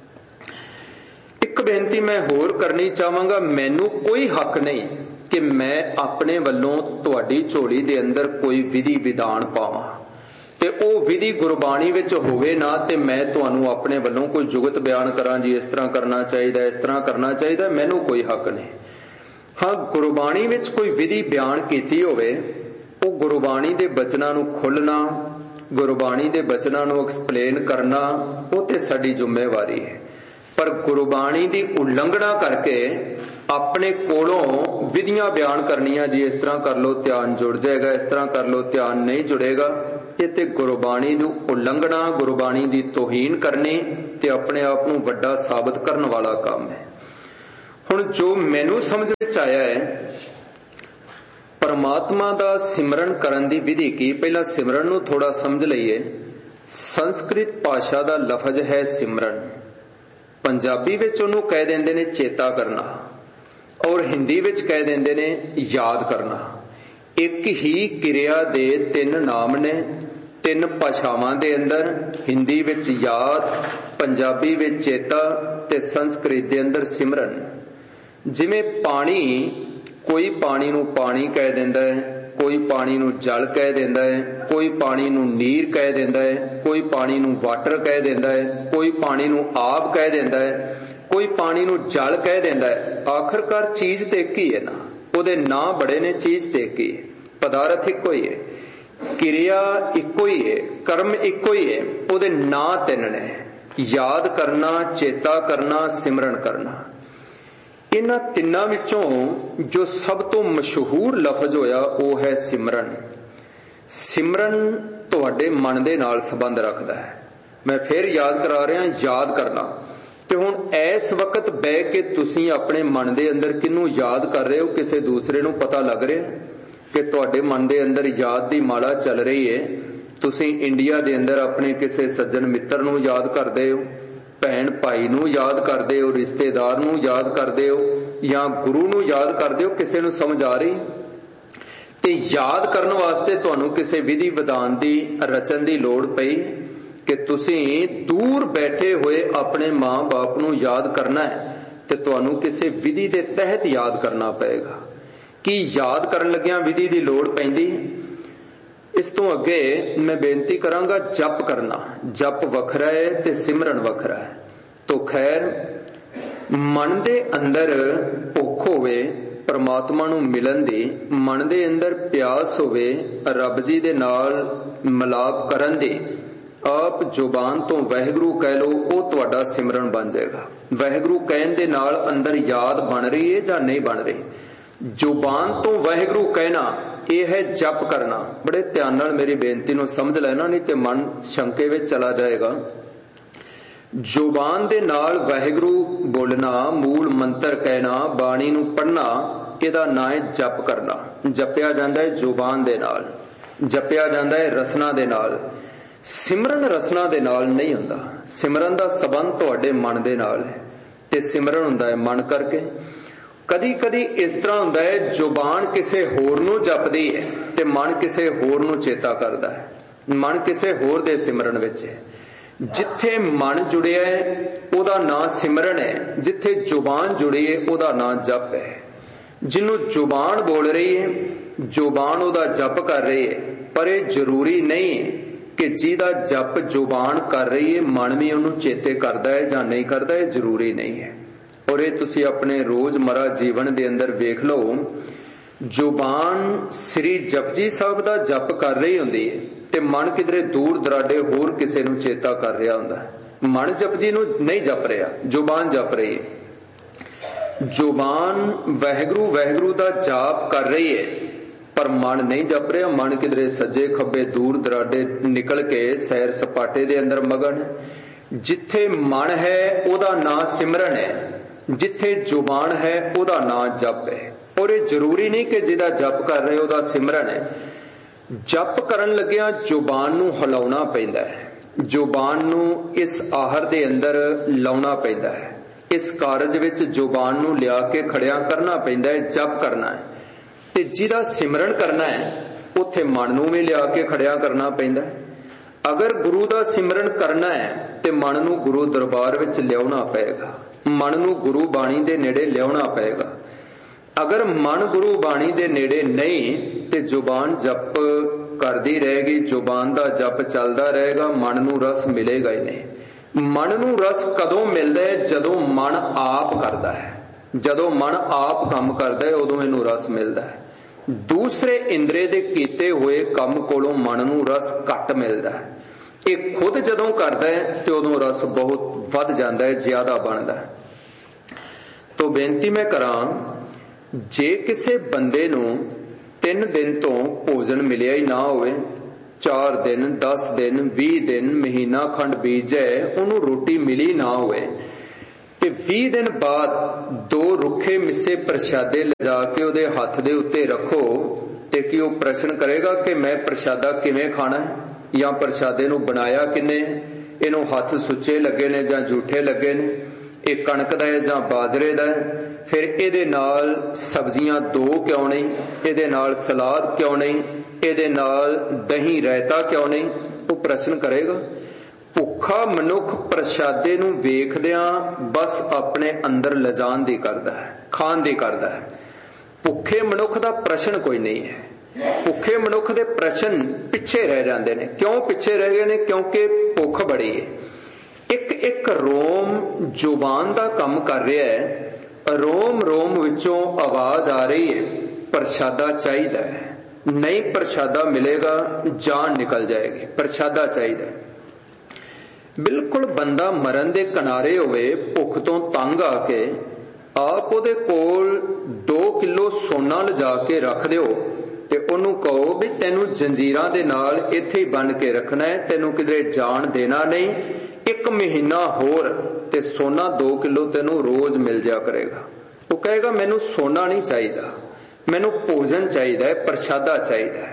ਇੱਕ ਬੇਨਤੀ ਮੈਂ ਹੋਰ ਕਰਨੀ ਚਾਹਾਂਗਾ, ਮੈਨੂੰ ਕੋਈ ਹੱਕ ਨਹੀਂ ਕਿ ਮੈਂ ਆਪਣੇ ਵੱਲੋਂ ਤੁਹਾਡੀ ਝੋਲੀ ਦੇ ਅੰਦਰ ਕੋਈ ਵਿਧੀ ਵਿਧਾਨ ਪਾਵਾਂ ਤੇ ਉਹ ਵਿਧੀ ਗੁਰਬਾਣੀ ਵਿੱਚ ਹੋਵੇ ਨਾ, ਤੇ ਮੈਂ ਤੁਹਾਨੂੰ ਆਪਣੇ ਵੱਲੋਂ ਕੋਈ ਜੁਗਤ ਬਿਆਨ ਕਰਾਂ ਜੀ ਇਸ ਤਰ੍ਹਾਂ ਕਰਨਾ ਚਾਹੀਦਾ, ਇਸ ਤਰ੍ਹਾਂ ਕਰਨਾ ਚਾਹੀਦਾ, ਮੈਨੂੰ ਕੋਈ ਹੱਕ ਨਹੀਂ। ਹਾਂ, ਗੁਰਬਾਣੀ ਵਿੱਚ ਕੋਈ ਵਿਧੀ ਬਿਆਨ ਕੀਤੀ ਹੋਵੇ, ਉਹ ਗੁਰਬਾਣੀ ਦੇ ਬਚਨਾਂ ਨੂੰ ਖੋਲ੍ਹਣਾ, ਗੁਰਬਾਣੀ ਦੇ ਬਚਨਾਂ ਨੂੰ ਐਕਸਪਲੇਨ ਕਰਨਾ, ਉਹ ਤੇ ਸਾਡੀ ਜ਼ਿੰਮੇਵਾਰੀ ਹੈ। ਪਰ ਗੁਰਬਾਣੀ ਦੀ ਉਲੰਘਣਾ ਕਰਕੇ ਆਪਣੇ ਕੋਲੋਂ ਵਿਧੀਆਂ ਬਿਆਨ ਕਰਨੀਆਂ, ਜੀ ਇਸ ਤਰ੍ਹਾਂ ਕਰ ਲੋ ਧਿਆਨ ਜੁੜ ਜਾਏਗਾ, ਇਸ ਤਰ੍ਹਾਂ ਕਰ ਲੋ ਧਿਆਨ ਨਹੀਂ ਜੁੜੇਗਾ, ਇਹ ਤੇ ਗੁਰਬਾਣੀ ਦੀ ਉਲੰਘਣਾ, ਗੁਰਬਾਣੀ ਦੀ ਤੋਹੀਨ ਕਰਨੀ ਤੇ ਆਪਣੇ ਆਪ ਨੂੰ ਵੱਡਾ ਸਾਬਤ ਕਰਨ ਵਾਲਾ ਕੰਮ ਹੈ। ਹੁਣ ਜੋ ਮੈਨੂੰ ਸਮਝ ਵਿੱਚ ਆਇਆ ਹੈ, ਪਰਮਾਤਮਾ ਦਾ ਸਿਮਰਨ ਕਰਨ ਦੀ ਵਿਧੀ ਕੀ? ਪਹਿਲਾਂ ਸਿਮਰਨ ਨੂੰ ਥੋੜਾ ਸਮਝ ਲਈਏ। ਸੰਸਕ੍ਰਿਤ ਭਾਸ਼ਾ ਦਾ ਲਫ਼ਜ਼ ਹੈ ਸਿਮਰਨ, ਪੰਜਾਬੀ ਵਿੱਚ ਉਹਨੂੰ ਕਹਿ ਦਿੰਦੇ ਨੇ ਚੇਤਾ ਕਰਨਾ, ਔਰ ਹਿੰਦੀ ਵਿੱਚ ਕਹਿ ਦਿੰਦੇ ਨੇ ਯਾਦ ਕਰਨਾ। ਇੱਕ ਹੀ ਕਿਰਿਆ ਦੇ ਤਿੰਨ ਨਾਮ ਨੇ, ਤਿੰਨ ਭਾਸ਼ਾਵਾਂ ਦੇ ਅੰਦਰ, ਹਿੰਦੀ ਵਿੱਚ ਯਾਦ, ਪੰਜਾਬੀ ਵਿੱਚ ਚੇਤਾ ਤੇ ਸੰਸਕ੍ਰਿਤ ਦੇ ਅੰਦਰ ਸਿਮਰਨ। ਜਿਵੇਂ ਪਾਣੀ, ਕੋਈ ਪਾਣੀ ਨੂੰ ਪਾਣੀ ਕਹਿ ਦਿੰਦਾ ਹੈ, ਕੋਈ ਪਾਣੀ ਨੂੰ ਜਲ ਕਹਿ ਦਿੰਦਾ ਹੈ, ਕੋਈ ਪਾਣੀ ਨੂੰ ਨੀਰ ਕਹਿ ਦਿੰਦਾ ਹੈ, ਕੋਈ ਪਾਣੀ ਨੂੰ ਵਾਟਰ ਕਹਿ ਦਿੰਦਾ ਹੈ, ਕੋਈ ਪਾਣੀ ਨੂੰ ਆਬ ਕਹਿ ਦਿੰਦਾ ਹੈ, ਕੋਈ ਪਾਣੀ ਨੂੰ ਜਲ ਕਹਿ ਦਿੰਦਾ ਹੈ। ਆਖਰਕਾਰ ਚੀਜ਼ ਤੇ ਇੱਕ ਹੀ ਹੈ ਨਾ, ਉਹਦੇ ਨਾਂ ਬੜੇ ਨੇ, ਚੀਜ਼ ਤੇ ਇੱਕ ਹੀ ਹੈ, ਪਦਾਰਥ ਇੱਕੋ ਹੀ ਹੈ, ਕਿਰਿਆ ਇੱਕੋ ਹੀ ਹੈ, ਕਰਮ ਇੱਕੋ ਹੀ ਹੈ, ਉਹਦੇ ਨਾਂ ਤਿੰਨ ਨੇ, ਯਾਦ ਕਰਨਾ, ਚੇਤਾ ਕਰਨਾ, ਸਿਮਰਨ ਕਰਨਾ। ਇਹਨਾਂ ਤਿੰਨਾਂ ਵਿੱਚੋਂ ਜੋ ਸਭ ਤੋਂ ਮਸ਼ਹੂਰ ਲਫ਼ਜ਼ ਹੋਇਆ ਉਹ ਹੈ ਸਿਮਰਨ। ਸਿਮਰਨ ਤੁਹਾਡੇ ਮਨ ਦੇ ਨਾਲ ਸੰਬੰਧ ਰੱਖਦਾ ਹੈ। ਮੈਂ ਫਿਰ ਯਾਦ ਕਰਾ ਰਿਹਾ, ਯਾਦ ਕਰਨਾ। ਤੇ ਹੁਣ ਇਸ ਵਕਤ ਬਹਿ ਕੇ ਤੁਸੀਂ ਆਪਣੇ ਮਨ ਦੇ ਅੰਦਰ ਕਿਹਨੂੰ ਯਾਦ ਕਰ ਰਹੇ ਹੋ? ਕਿਸੇ ਦੂਸਰੇ ਨੂੰ ਪਤਾ ਲੱਗ ਰਿਹਾ ਕਿ ਤੁਹਾਡੇ ਮਨ ਦੇ ਅੰਦਰ ਯਾਦ ਦੀ ਮਾਲਾ ਚੱਲ ਰਹੀ ਹੈ? ਤੁਸੀਂ ਇੰਡੀਆ ਦੇ ਅੰਦਰ ਆਪਣੇ ਕਿਸੇ ਸੱਜਣ ਮਿੱਤਰ ਨੂੰ ਯਾਦ ਕਰਦੇ ਹੋ, ਭੈਣ ਭਾਈ ਨੂੰ ਯਾਦ ਕਰਦੇ ਹੋ, ਰਿਸ਼ਤੇਦਾਰ ਨੂੰ ਯਾਦ ਕਰਦੇ ਹੋ, ਜਾਂ ਗੁਰੂ ਨੂੰ ਯਾਦ ਕਰਦੇ ਹੋ? ਕਿਸੇ ਨੂੰ ਸਮਝ ਆ ਰਹੀ? ਤੇ ਯਾਦ ਕਰਨ ਵਾਸਤੇ ਤੁਹਾਨੂੰ ਕਿਸੇ ਵਿਧੀ ਵਿਧਾਨ ਦੀ ਰਚਨ ਦੀ ਲੋੜ ਪਈ ਕਿ ਤੁਸੀਂ ਦੂਰ ਬੈਠੇ ਹੋਏ ਆਪਣੇ ਮਾਂ-ਬਾਪ ਨੂੰ ਯਾਦ ਕਰਨਾ ਹੈ ਤੇ ਤੁਹਾਨੂੰ ਕਿਸੇ ਵਿਧੀ ਦੇ ਤਹਿਤ ਯਾਦ ਕਰਨਾ ਪਏਗਾ। ਕੀ ਯਾਦ ਕਰਨ ਲੱਗਿਆਂ ਵਿਧੀ ਦੀ ਲੋੜ ਪੈਂਦੀ? ਇਸ ਤੋਂ ਅੱਗੇ ਮੈਂ ਬੇਨਤੀ ਕਰਾਂਗਾ, ਜਪ ਕਰਨਾ। ਜਪ ਵੱਖਰਾ ਹੈ ਤੇ ਸਿਮਰਨ ਵੱਖਰਾ ਹੈ। ਤੋ ਖੈਰ, ਮਨ ਦੇ ਅੰਦਰ ਭੁੱਖ ਹੋਵੇ ਪਰਮਾਤਮਾ ਨੂੰ ਮਿਲਣ ਦੀ, ਮਨ ਦੇ ਅੰਦਰ ਪਿਆਸ ਹੋਵੇ ਰੱਬ ਜੀ ਦੇ ਨਾਲ ਮਿਲਾਪ ਕਰਨ ਦੀ, ਆਪ ਜ਼ੁਬਾਨ ਤੋਂ ਵਾਹਿਗੁਰੂ ਕਹਿ ਲਓ, ਉਹ ਤੁਹਾਡਾ ਸਿਮਰਨ ਬਣ ਜਾਏਗਾ। ਵਾਹਿਗੁਰੂ ਕਹਿਣ ਦੇ ਨਾਲ ਅੰਦਰ ਯਾਦ ਬਣ ਰਹੀ ਹੈ ਜਾਂ ਨਹੀਂ ਬਣ ਰਹੀ? ਜ਼ੁਬਾਨ ਤੋਂ ਵਾਹਿਗੁਰੂ ਕਹਿਣਾ, ਇਹ ਹੈ ਜਪ ਕਰਨਾ। ਬੜੇ ਧਿਆਨ ਨਾਲ ਮੇਰੀ ਬੇਨਤੀ ਨੂੰ ਸਮਝ ਲੈਣਾ, ਨਹੀਂ ਤੇ ਮਨ ਸ਼ੰਕੇ ਵਿੱਚ ਚਲਾ ਜਾਏਗਾ। ਜ਼ੁਬਾਨ ਦੇ ਨਾਲ ਵਾਹਿਗੁਰੂ ਬੋਲਣਾ, ਮੂਲ ਮੰਤਰ ਕਹਿਣਾ, ਬਾਣੀ ਨੂੰ ਪੜ੍ਹਨਾ, ਇਹਦਾ ਨਾਂ ਹੈ ਜਪ ਕਰਨਾ। ਜਪਿਆ ਜਾਂਦਾ ਹੈ ਜ਼ੁਬਾਨ ਦੇ ਨਾਲ, ਜਪਿਆ ਜਾਂਦਾ ਹੈ ਰਸਨਾ ਦੇ ਨਾਲ। ਸਿਮਰਨ ਰਸਨਾ ਦੇ ਨਾਲ ਨਹੀਂ ਹੁੰਦਾ। ਸਿਮਰਨ ਦਾ ਸਬੰਧ ਤੁਹਾਡੇ ਮਨ ਦੇ ਨਾਲ ਹੈ ਤੇ ਸਿਮਰਨ ਹੁੰਦਾ ਹੈ ਮਨ ਕਰਕੇ। ਕਦੀ ਕਦੀ ਇਸ ਤਰ੍ਹਾਂ ਹੁੰਦਾ ਹੈ, ਜ਼ੁਬਾਨ ਕਿਸੇ ਹੋਰ ਨੂੰ ਜਪਦੀ ਹੈ ਤੇ ਮਨ ਕਿਸੇ ਹੋਰ ਨੂੰ ਚੇਤਾ ਕਰਦਾ ਹੈ। ਮਨ ਕਿਸੇ ਹੋਰ ਦੇ ਸਿਮਰਨ ਵਿੱਚ ਹੈ। ਜਿੱਥੇ ਮਨ ਜੁੜਿਆ ਹੈ ਉਹਦਾ ਨਾਂ ਸਿਮਰਨ ਹੈ, ਜਿੱਥੇ ਜ਼ੁਬਾਨ ਜੁੜੀ ਹੈ ਉਹਦਾ ਨਾਂ ਜਪ ਹੈ। ਜਿਹਨੂੰ ਜ਼ੁਬਾਨ ਬੋਲ ਰਹੀ ਹੈ, ਜ਼ੁਬਾਨ ਉਹਦਾ ਜਪ ਕਰ ਰਹੀ ਹੈ, ਪਰ ਇਹ ਜ਼ਰੂਰੀ ਨਹੀਂ ਕਿ ਜਿਹਦਾ ਜਪ ਜ਼ੁਬਾਨ ਕਰ ਰਹੀ ਹੈ ਮਨ ਵੀ ਉਹਨੂੰ ਚੇਤੇ ਕਰਦਾ ਹੈ ਜਾਂ ਨਹੀਂ ਕਰਦਾ, ਇਹ ਜ਼ਰੂਰੀ ਨਹੀਂ ਹੈ। ਔਰ ਇਹ ਤੁਸੀਂ ਆਪਣੇ ਰੋਜ਼ਮਰਾ ਜੀਵਨ ਦੇ ਅੰਦਰ ਵੇਖ ਲਓ, ਜ਼ੁਬਾਨ ਸ੍ਰੀ ਜਪਜੀ ਸਾਹਿਬ ਦਾ ਜਪ ਕਰ ਰਹੀ ਹੁੰਦੀ ਹੈ ਤੇ ਮਨ ਕਿਧਰੇ ਦੂਰ ਦਰਾਡੇ ਹੋਰ ਕਿਸੇ ਨੂੰ ਚੇਤਾ ਕਰ ਰਿਹਾ ਹੁੰਦਾ। ਮਨ ਜਪਜੀ ਨੂੰ ਨਹੀਂ ਜਪ ਰਿਹਾ, ਜ਼ੁਬਾਨ ਜਪ ਰਹੀ ਹੈ। ਜ਼ੁਬਾਨ ਵਾਹਿਗੁਰੂ ਵਾਹਿਗੁਰੂ ਦਾ ਜਾਪ ਕਰ ਰਹੀ ਹੈ ਪਰ ਮਨ ਨਹੀਂ ਜਪ ਰਿਹਾ। ਮਨ ਕਿਧਰੇ ਸੱਜੇ ਖੱਬੇ ਦੂਰ ਦਰਾਡੇ ਨਿਕਲ ਕੇ ਸੈਰ ਸਪਾਟੇ ਦੇ ਅੰਦਰ ਮਗਨ। ਜਿੱਥੇ ਮਨ ਹੈ ਉਹਦਾ ਨਾਂ ਸਿਮਰਨ ਹੈ, ਜਿੱਥੇ ਜ਼ੁਬਾਨ ਹੈ ਉਹਦਾ ਨਾਂ ਜਪ ਹੈ। ਔਰ ਇਹ ਜ਼ਰੂਰੀ ਨਹੀਂ ਕਿ ਜਿਹਦਾ ਜਪ ਕਰ ਰਹੇ ਉਹਦਾ ਸਿਮਰਨ ਹੈ। ਜਪ ਕਰਨ ਲੱਗਿਆਂ ਜ਼ੁਬਾਨ ਨੂੰ ਹਿਲਾਉਣਾ ਪੈਂਦਾ ਹੈ, ਜ਼ੁਬਾਨ ਨੂੰ ਇਸ ਆਹਰ ਦੇ ਅੰਦਰ ਲਾਉਣਾ ਪੈਂਦਾ ਹੈ। ਇਸ ਕਾਰਜ ਵਿੱਚ ਜ਼ੁਬਾਨ ਨੂੰ ਲਿਆ ਕੇ ਖੜਿਆ ਕਰਨਾ ਪੈਂਦਾ ਹੈ, ਜਪ ਕਰਨਾ ਹੈ। ਤੇ ਜਿਹਦਾ ਸਿਮਰਨ ਕਰਨਾ ਹੈ ਉੱਥੇ ਮਨ ਨੂੰ ਵੀ ਲਿਆ ਕੇ ਖੜਿਆ ਕਰਨਾ ਪੈਂਦਾ ਹੈ। ਅਗਰ ਗੁਰੂ ਦਾ ਸਿਮਰਨ ਕਰਨਾ ਹੈ ਤੇ ਮਨ ਨੂੰ ਗੁਰੂ ਦਰਬਾਰ ਵਿੱਚ ਲਿਆਉਣਾ ਪਏਗਾ, ਮਨ ਨੂੰ ਗੁਰੂ ਬਾਣੀ ਦੇ ਨੇੜੇ ਲਿਆਉਣਾ ਪਏਗਾ। ਅਗਰ ਮਨ ਗੁਰੂ ਬਾਣੀ ਦੇ ਨੇੜੇ ਨਹੀਂ ਤੇ ਜ਼ੁਬਾਨ ਜਪ ਕਰਦੀ ਰਹੇਗੀ, ਜ਼ੁਬਾਨ ਦਾ ਜਪ ਚੱਲਦਾ ਰਹੇਗਾ, ਮਨ ਨੂੰ ਰਸ ਮਿਲੇਗਾ ਹੀ ਨਹੀਂ। ਮਨ ਨੂੰ ਰਸ ਕਦੋਂ ਮਿਲਦਾ ਹੈ? ਜਦੋਂ ਮਨ ਆਪ ਕਰਦਾ ਹੈ। ਜਦੋਂ ਮਨ ਆਪ ਕੰਮ ਕਰਦਾ ਹੈ ਉਦੋਂ ਇਹਨੂੰ ਰਸ ਮਿਲਦਾ ਹੈ। ਦੂਸਰੇ ਇੰਦਰੇ ਦੇ ਕੀਤੇ ਹੋਏ ਕੰਮ ਕੋਲੋਂ ਮਨ ਨੂੰ ਰਸ ਘੱਟ ਮਿਲਦਾ ਹੈ। ਇਹ ਖੁਦ ਜਦੋਂ ਕਰਦਾ ਹੈ ਤੇ ਉਦੋਂ ਰਸ ਬਹੁਤ ਵੱਧ ਜਾਂਦਾ ਹੈ, ਜ਼ਿਆਦਾ ਬਣਦਾ ਹੈ। ਤੋ ਬੇਨਤੀ ਮੈਂ ਕਰਾਂ, ਜੇ ਕਿਸੇ ਬੰਦੇ ਨੂੰ ਤਿੰਨ ਦਿਨ ਤੋਂ ਭੋਜਨ ਮਿਲਿਆ ਹੀ ਨਾ ਹੋਵੇ, ਚਾਰ ਦਿਨ, ਦਸ ਦਿਨ, ਵੀਹ ਦਿਨ, ਮਹੀਨਾ ਖੰਡ ਬੀਤ ਜਾਏ, ਉਹਨੂੰ ਰੋਟੀ ਮਿਲੀ ਨਾ ਹੋਵੇ ਤੇ ਵੀਹ ਦਿਨ ਬਾਅਦ ਦੋ ਰੁੱਖੇ ਮਿੱਸੇ ਪ੍ਰਸ਼ਾਦੇ ਲਿਜਾ ਕੇ ਉਹਦੇ ਹੱਥ ਦੇ ਉੱਤੇ ਰੱਖੋ ਤੇ ਕੀ ਉਹ ਪ੍ਰਸ਼ਨ ਕਰੇਗਾ ਕਿ ਮੈਂ ਪ੍ਰਸ਼ਾਦਾ ਕਿਵੇਂ ਖਾਣਾ ਹੈ, ਜਾਂ ਪ੍ਰਸ਼ਾਦੇ ਨੂੰ ਬਣਾਇਆ ਕਿੰਨੇ, ਇਹਨੂੰ ਹੱਥ ਸੁੱਚੇ ਲੱਗੇ ਨੇ ਜਾਂ ਝੂਠੇ ਲੱਗੇ ਨੇ, ਇਹ ਕਣਕ ਦਾ ਹੈ ਜਾਂ ਬਾਜਰੇ ਦਾ ਹੈ, ਫਿਰ ਇਹਦੇ ਨਾਲ ਸਬਜ਼ੀਆਂ ਦੋ ਕਿਉਂ ਨਹੀਂ, ਇਹਦੇ ਨਾਲ ਸਲਾਦ ਕਿਉਂ ਨਹੀਂ, ਇਹਦੇ ਨਾਲ ਦਹੀਂ ਰਾਇਤਾ ਕਿਉਂ ਨਹੀਂ, ਉਹ ਪ੍ਰਸ਼ਨ ਕਰੇਗਾ। ਭੁੱਖਾ ਮਨੁੱਖ ਪ੍ਰਸ਼ਾਦੇ ਨੂੰ ਵੇਖਦਿਆਂ ਬਸ ਆਪਣੇ ਅੰਦਰ ਲਿਜਾਣ ਦੀ ਕਰਦਾ ਹੈ, ਖਾਣ ਦੀ ਕਰਦਾ ਹੈ। ਭੁੱਖੇ ਮਨੁੱਖ ਦਾ ਪ੍ਰਸ਼ਨ ਕੋਈ ਨਹੀਂ ਹੈ। ਭੁੱਖੇ ਮਨੁੱਖ ਦੇ ਪ੍ਰਸ਼ਨ ਪਿੱਛੇ ਰਹਿ ਜਾਂਦੇ ਨੇ। ਕਿਉਂ ਪਿੱਛੇ ਰਹਿ ਗਏ ਨੇ? ਕਿਉਂਕਿ ਭੁੱਖ ਬੜੀ ਹੈ। ਇੱਕ ਇੱਕ ਰੋਮ ਜ਼ੁਬਾਨ ਦਾ ਕੰਮ ਕਰ ਰਿਹਾ ਹੈ, ਰੋਮ ਰੋਮ ਵਿੱਚੋਂ ਆਵਾਜ਼ ਆ ਰਹੀ ਹੈ ਪ੍ਰਸ਼ਾਦਾ ਚਾਹੀਦਾ ਹੈ, ਨਹੀਂ ਪ੍ਰਸ਼ਾਦਾ ਮਿਲੇਗਾ ਜਾਨ ਨਿਕਲ ਜਾਏਗੀ, ਪ੍ਰਸ਼ਾਦਾ ਚਾਹੀਦਾ ਹੈ। ਬਿਲਕੁਲ ਬੰਦਾ ਮਰਨ ਦੇ ਕਿਨਾਰੇ ਹੋਵੇ, ਭੁੱਖ ਤੋਂ ਤੰਗ ਆ ਕੇ ਆਪ ਉਹਦੇ ਕੋਲ ਦੋ ਕਿਲੋ ਸੋਨਾ ਲਿਜਾ ਕੇ ਰੱਖ ਦਿਓ ਤੇ ਉਹਨੂੰ ਕਹੋ ਵੀ ਤੈਨੂੰ ਜੰਜੀਰਾਂ ਦੇ ਨਾਲ ਇੱਥੇ ਹੀ ਬੰਨ ਕੇ ਰੱਖਣਾ ਹੈ, ਤੈਨੂੰ ਕਿਧਰੇ ਜਾਣ ਦੇਣਾ ਨਹੀਂ, ਇੱਕ ਮਹੀਨਾ ਹੋਰ ਤੇ ਸੋਨਾ ਦੋ ਕਿਲੋ ਤੈਨੂੰ ਰੋਜ਼ ਮਿਲ ਜਾ ਕਰੇਗਾ। ਉਹ ਕਹੇਗਾ ਮੈਨੂੰ ਸੋਨਾ ਨਹੀਂ ਚਾਹੀਦਾ, ਮੈਨੂੰ ਭੋਜਨ ਚਾਹੀਦਾ ਹੈ, ਪ੍ਰਸ਼ਾਦਾ ਚਾਹੀਦਾ ਹੈ।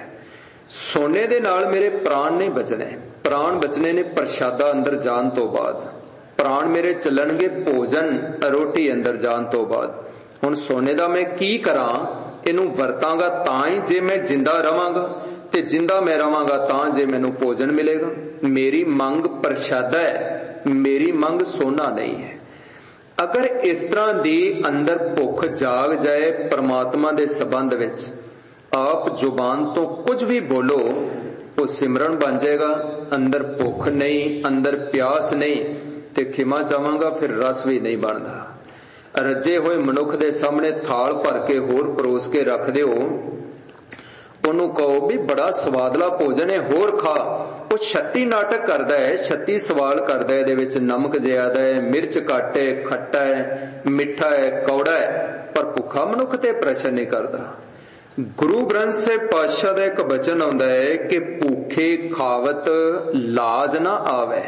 ਸੋਨੇ ਦੇ ਨਾਲ ਮੇਰੇ ਪ੍ਰਾਣ ਨਹੀਂ ਬਚਣੇ, ਪ੍ਰਾਣ ਬਚਣੇ ਨੇ ਪ੍ਰਸ਼ਾਦਾ ਅੰਦਰ ਜਾਣ ਤੋਂ ਬਾਅਦ। प्राण मेरे चलणगे भोजन रोटी अंदर जान तो बाद। हुण सोने दा मैं की करां, इनू वरतांगा तां ही जे मैं जिंदा रवांगा, ते जिंदा मैं रवांगा तां जे मैनू भोजन मिलेगा। मेरी मंग प्रसादा है, मेरी मंग सोना नहीं है। अगर इस तरह दी अंदर भुख जाग जाए परमात्मा दे संबंध विच, आप जुबान तो कुछ भी बोलो वो सिमरन बन जाएगा। अंदर भुख नहीं, अंदर प्यास नहीं, ते खिमा चाहांगा फिर रस भी नहीं बनता। रजे हुए मनुख दे सामने थाल भर के होर परोस के रख दिओ, ओनू कहो भी बड़ा स्वादला भोजन है, होर खा। वो छत्ती नाटक करदा है, छत्ती सवाल करदा है, इहदे विच नमक ज्यादा है, मिर्च घट है, खट्टा है, मिठा है, कौड़ा है, पर भुखा मनुख ते प्रश्न नहीं करदा। गुरु ग्रंथ साहिब पातशाह दा एक वचन आउंदा है कि भूखे खावत लाज ना आवे।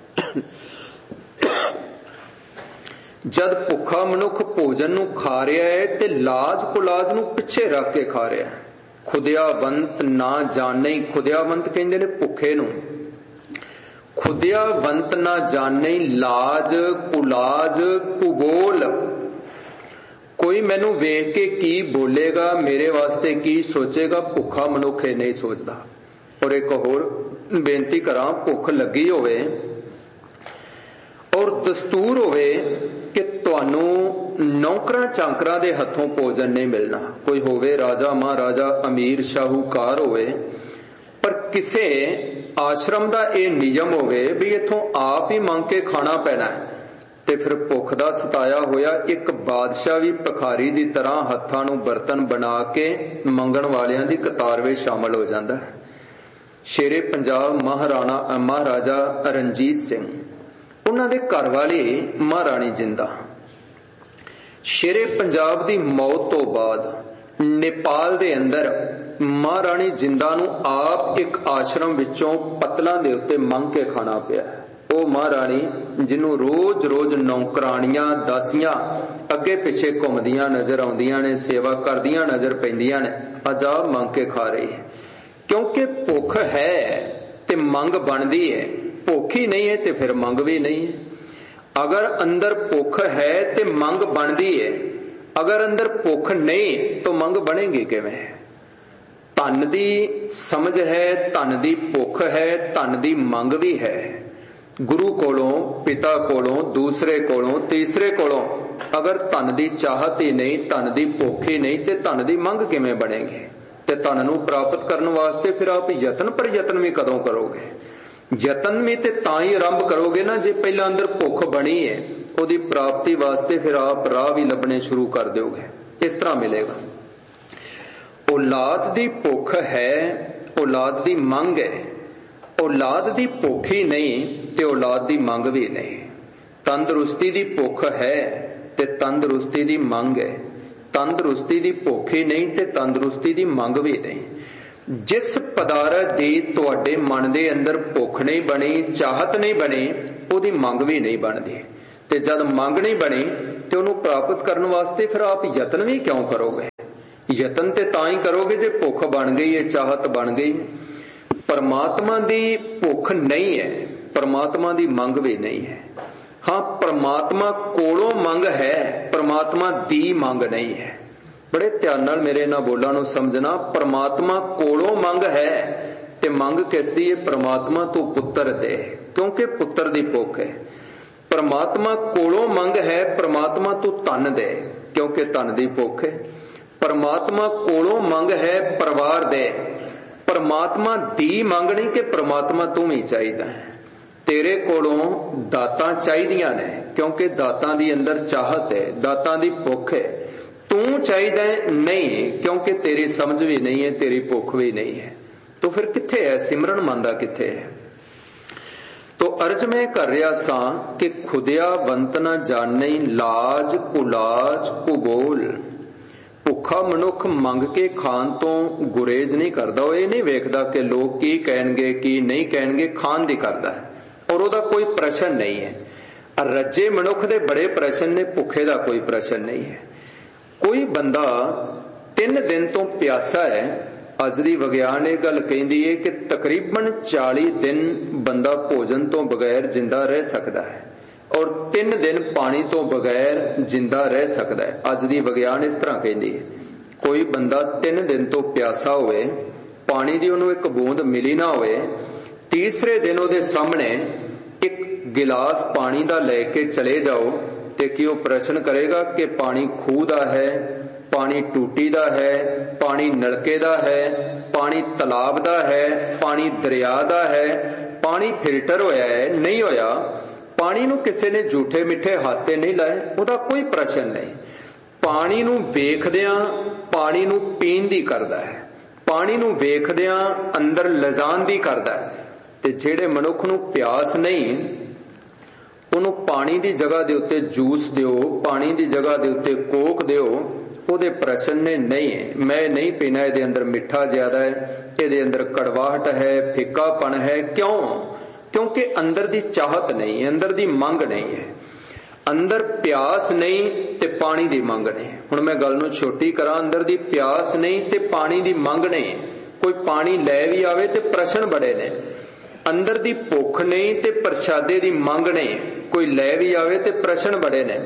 जद भुखा मनुख भोजन नू खा रहा है ते लाज कुलाज नू पिछे रख के खा रहा है। खुदियावंत ना जाने, खुदियावंत कहंदे ने भुखे नू, खुदियावंत ना जाने लाज कुलाज कुबोल। कोई मैनू वेख के की बोलेगा, मेरे वास्ते की सोचेगा, भुखा मनुख ये नहीं सोचदा। और एक होर बेनती करां, भुख लगी होवे और दस्तूर होवे कि तुहानू नौकरां चांकरां दे हथों भोजन नहीं मिलना। कोई होवे राजा महाराजा अमीर शाहूकार होवे, पर किसे आश्रम दा ये नियम होवे भी इथों आप ही मंग के खाना पैना है, ते फिर भुख दा सताया होया एक बादशाह भी भखारी दी तरह हत्थां नू बर्तन बना के मंगण वालियां दी कतार विच शामिल हो जांदा है। शेरे पंजाब महाराणा महाराजा रणजीत सिंह, उन्हां दे घर वाली महाराणी जिंदा, शेरे पंजाब दी मौत तो बाद नेपाल दे अंदर महाराणी जिंदा नू आप एक आश्रम विचों पतलां दे उत्ते मंग के खाना पिया। ओ महाराणी जिन्नू रोज रोज नौकराणियां दासियां अगे पिछे घुमदियां नजर आउंदियां ने, सेवा करदियां नजर पैंदियां ने, अज आप मंग के खा रही है। क्योंकि भुख है ते मंग बनदी है, भुख ही नहीं है ते फिर मंग भी नहीं है। अगर अंदर भुख है ते मंग बनदी है, अगर अंदर भुख नहीं तो मंग बनेगी किवें? धन दी समझ है, धन दी भुख है, धन दी मंग भी है। गुरु कोलों, पिता कोलों, दूसरे कोलों, तीसरे कोलों अगर धन दी चाहत ही नहीं, धन दी भुख ही नहीं, ते धन दी मंग किवें बनेगी? ते धन नूं प्राप्त करने वास्ते फिर आप यतन पर यतन भी कदों करोगे? यतन भी ते तां ही आरंभ करोगे ना जे पहला अंदर भुख बनी है। उहदी प्राप्ति वास्ते फिर आप राह भी लभने शुरू कर दोगे। इस तरह मिलेगा। औलाद दी भुख है, औलाद दी मंग है। औलाद दी भुख ही नहीं ते औलाद दी मंग भी नहीं। तंदुरुस्ती दी भुख है ते तंदुरुस्ती दी मंग है। तंदुरुस्ती दी भुख ही नहीं ते तंदुरुस्ती दी मंग भी नहीं। जिस पदारथ दी तुहाडे मन दे अंदर भुख नहीं बनी, चाहत नहीं बनी, उहदी मंग भी नहीं बनदी। ते जद मंग नहीं बनी ते उहनूं प्राप्त करने वास्ते फिर आप यतन भी क्यों करोगे? यतन ते तां ही करोगे जे भुख बन गई है, चाहत बन गई। परमात्मा दी भुख नहीं है, परमात्मा दी मंग भी नहीं है। हाँ, परमात्मा कोलों मंग है, परमात्मा दी मंग नहीं है। बड़े ध्यान नाल मेरे इन्हां बोलां नूं समझना। परमात्मा कोलों मंग है ते मंग किस दी है? परमात्मा तो पुत्र दे, क्योंकि पुत्र दी भुख है। परमात्मा कोलों मंग है, परमात्मा तो धन दे, क्योंकि धन दी भुख है। परमात्मा कोलों मंग है, परिवार दे। परमात्मा दी मंग नहीं कि परमात्मा तू ही चाहिदा है। तेरे कोलों दातां चाहिदियां ने, क्योंकि दातां दी अंदर चाहत है, दातां दी भुख है। तू चाहिदा नहीं, क्योंकि तेरी समझ भी नहीं है, तेरी भुख भी नहीं है। तो फिर किथे है सिमरन मंदा, किथे है? तो अर्ज मैं कर रहा सा कि खुदिया वंत न जाने लाज कुलाज कुबोल। भुखा मनुख मंग के खान तो गुरेज नहीं करता। वो ये नहीं वेखदा कि लोग की कहणगे की नहीं कहणगे, खान दी करदा है और ओहदा कोई प्रश्न नहीं है। रजे मनुख दे बड़े प्रश्न ने, भुखे दा कोई प्रश्न नहीं है। कोई बंदा तीन दिन तो प्यासा है, अज दी विग्यान ये गल कहंदी है कि तकरीबन चाली दिन बंदा भोजन तो बगैर जिंदा रह सकता है। और तीन दिन पानी तो बगैर जिंदा रह सकता है। अज दी विग्यान इस तरह कहती है, कोई बंदा तीन दिन तो प्यासा होवे, पानी दी उन्होंने एक बूंद मिली ना होवे, तीसरे दिन उहदे सामने एक गिलास पानी दा लेके चले जाओ ते कि वह प्रश्न करेगा कि पानी खूह दा है, पानी टूटी दा है, पानी नलके दा है, पानी तलाब दा है, पानी दरिया दा है, पानी फिल्टर होया है नहीं होया, पानी नूं किसी ने झूठे मिठे हाथे नहीं लाए, उहदा कोई प्रश्न नहीं। पानी नूं वेखदियां पानी नूं पीण दी करदा है, पानी नूं वेखदियां अंदर लजाण दी करदा है। ते जिहड़े मनुख नूं प्यास नहीं, उहनूं पानी दी जगह दे उत्ते जूस दिओ, पानी दी जगह दे उत्ते कोक दिओ, ਉਹਦੇ ਪ੍ਰਸ਼ਨ ਨੇ नहीं है मैं नहीं पीना, ਇਹਦੇ अंदर मिठा ज्यादा है, ਇਹਦੇ अंदर कड़वाहट है, फिक्कापन है। क्यों? क्योंकि अंदर दी चाहत नहीं है, अंदर दी मंग नहीं है, अंदर प्यास नहीं ते पानी दी मंग नहीं। हुण मैं गल नूं छोटी करा, अंदर दी प्यास नहीं ते पानी दी मंग नहीं। कोई पानी लै भी आवे ते प्रशन बड़े ने, अंदर दी भुख नहीं ते प्रशादे दी मंग नहीं, कोई लै भी आवे ते प्रशन बड़े ने।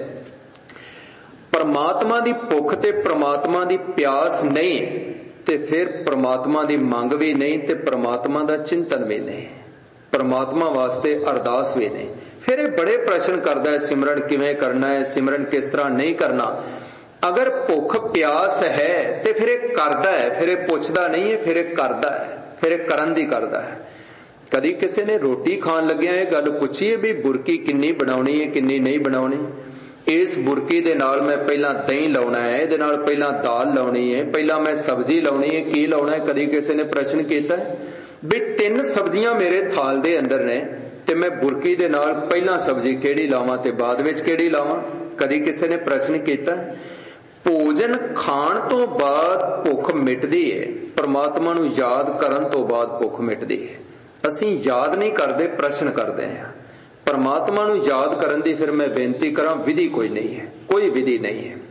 परमात्मा दी भुख ते परमात्मा दी प्यास नहीं ते फिर परमात्मा दी मंग भी नहीं ते परमात्मा दा चिंतन भी नहीं, परमात्मा वास्ते अरदास भी नहीं। फिर ये बड़े प्रश्न करदा है, सिमरन किवें करना है, सिमरन किस तरह नहीं करना। अगर भुख प्यास है ते फिर ये करदा है, फिर ये पुछदा नहीं है, फिर ये करदा है, फिर ये करन दी करदा है। कदी किसी ने रोटी खान लग्या ये गल पुछी है भी बुरकी किन्नी बनाउणी है, किन्नी नहीं बनाउणी। इस बुरकी दे नाल मैं पहला दही लाउणा है, इहदे नाल पहला दाल लाउणी है, पहला मैं सब्जी लाउणी है, की लाउणा है। कदी किसी ने प्रश्न कीता है भी तीन सब्जियां मेरे थाल दे अंदर ने ते मैं बुरकी दे नाल पहला सब्जी केड़ी लावां ते बाद विच केड़ी लावां? कदी किसी ने प्रश्न कीता है? भोजन खाण तो बाद भुख मिटदी है, परमात्मा नूं याद करन तो बाद भुख मिटदी है। असीं याद नहीं करदे, प्रश्न करदे हां। परमात्मा नूं याद करन दी फिर मैं बेनती करां, विधि कोई नहीं है, कोई विधि नहीं है।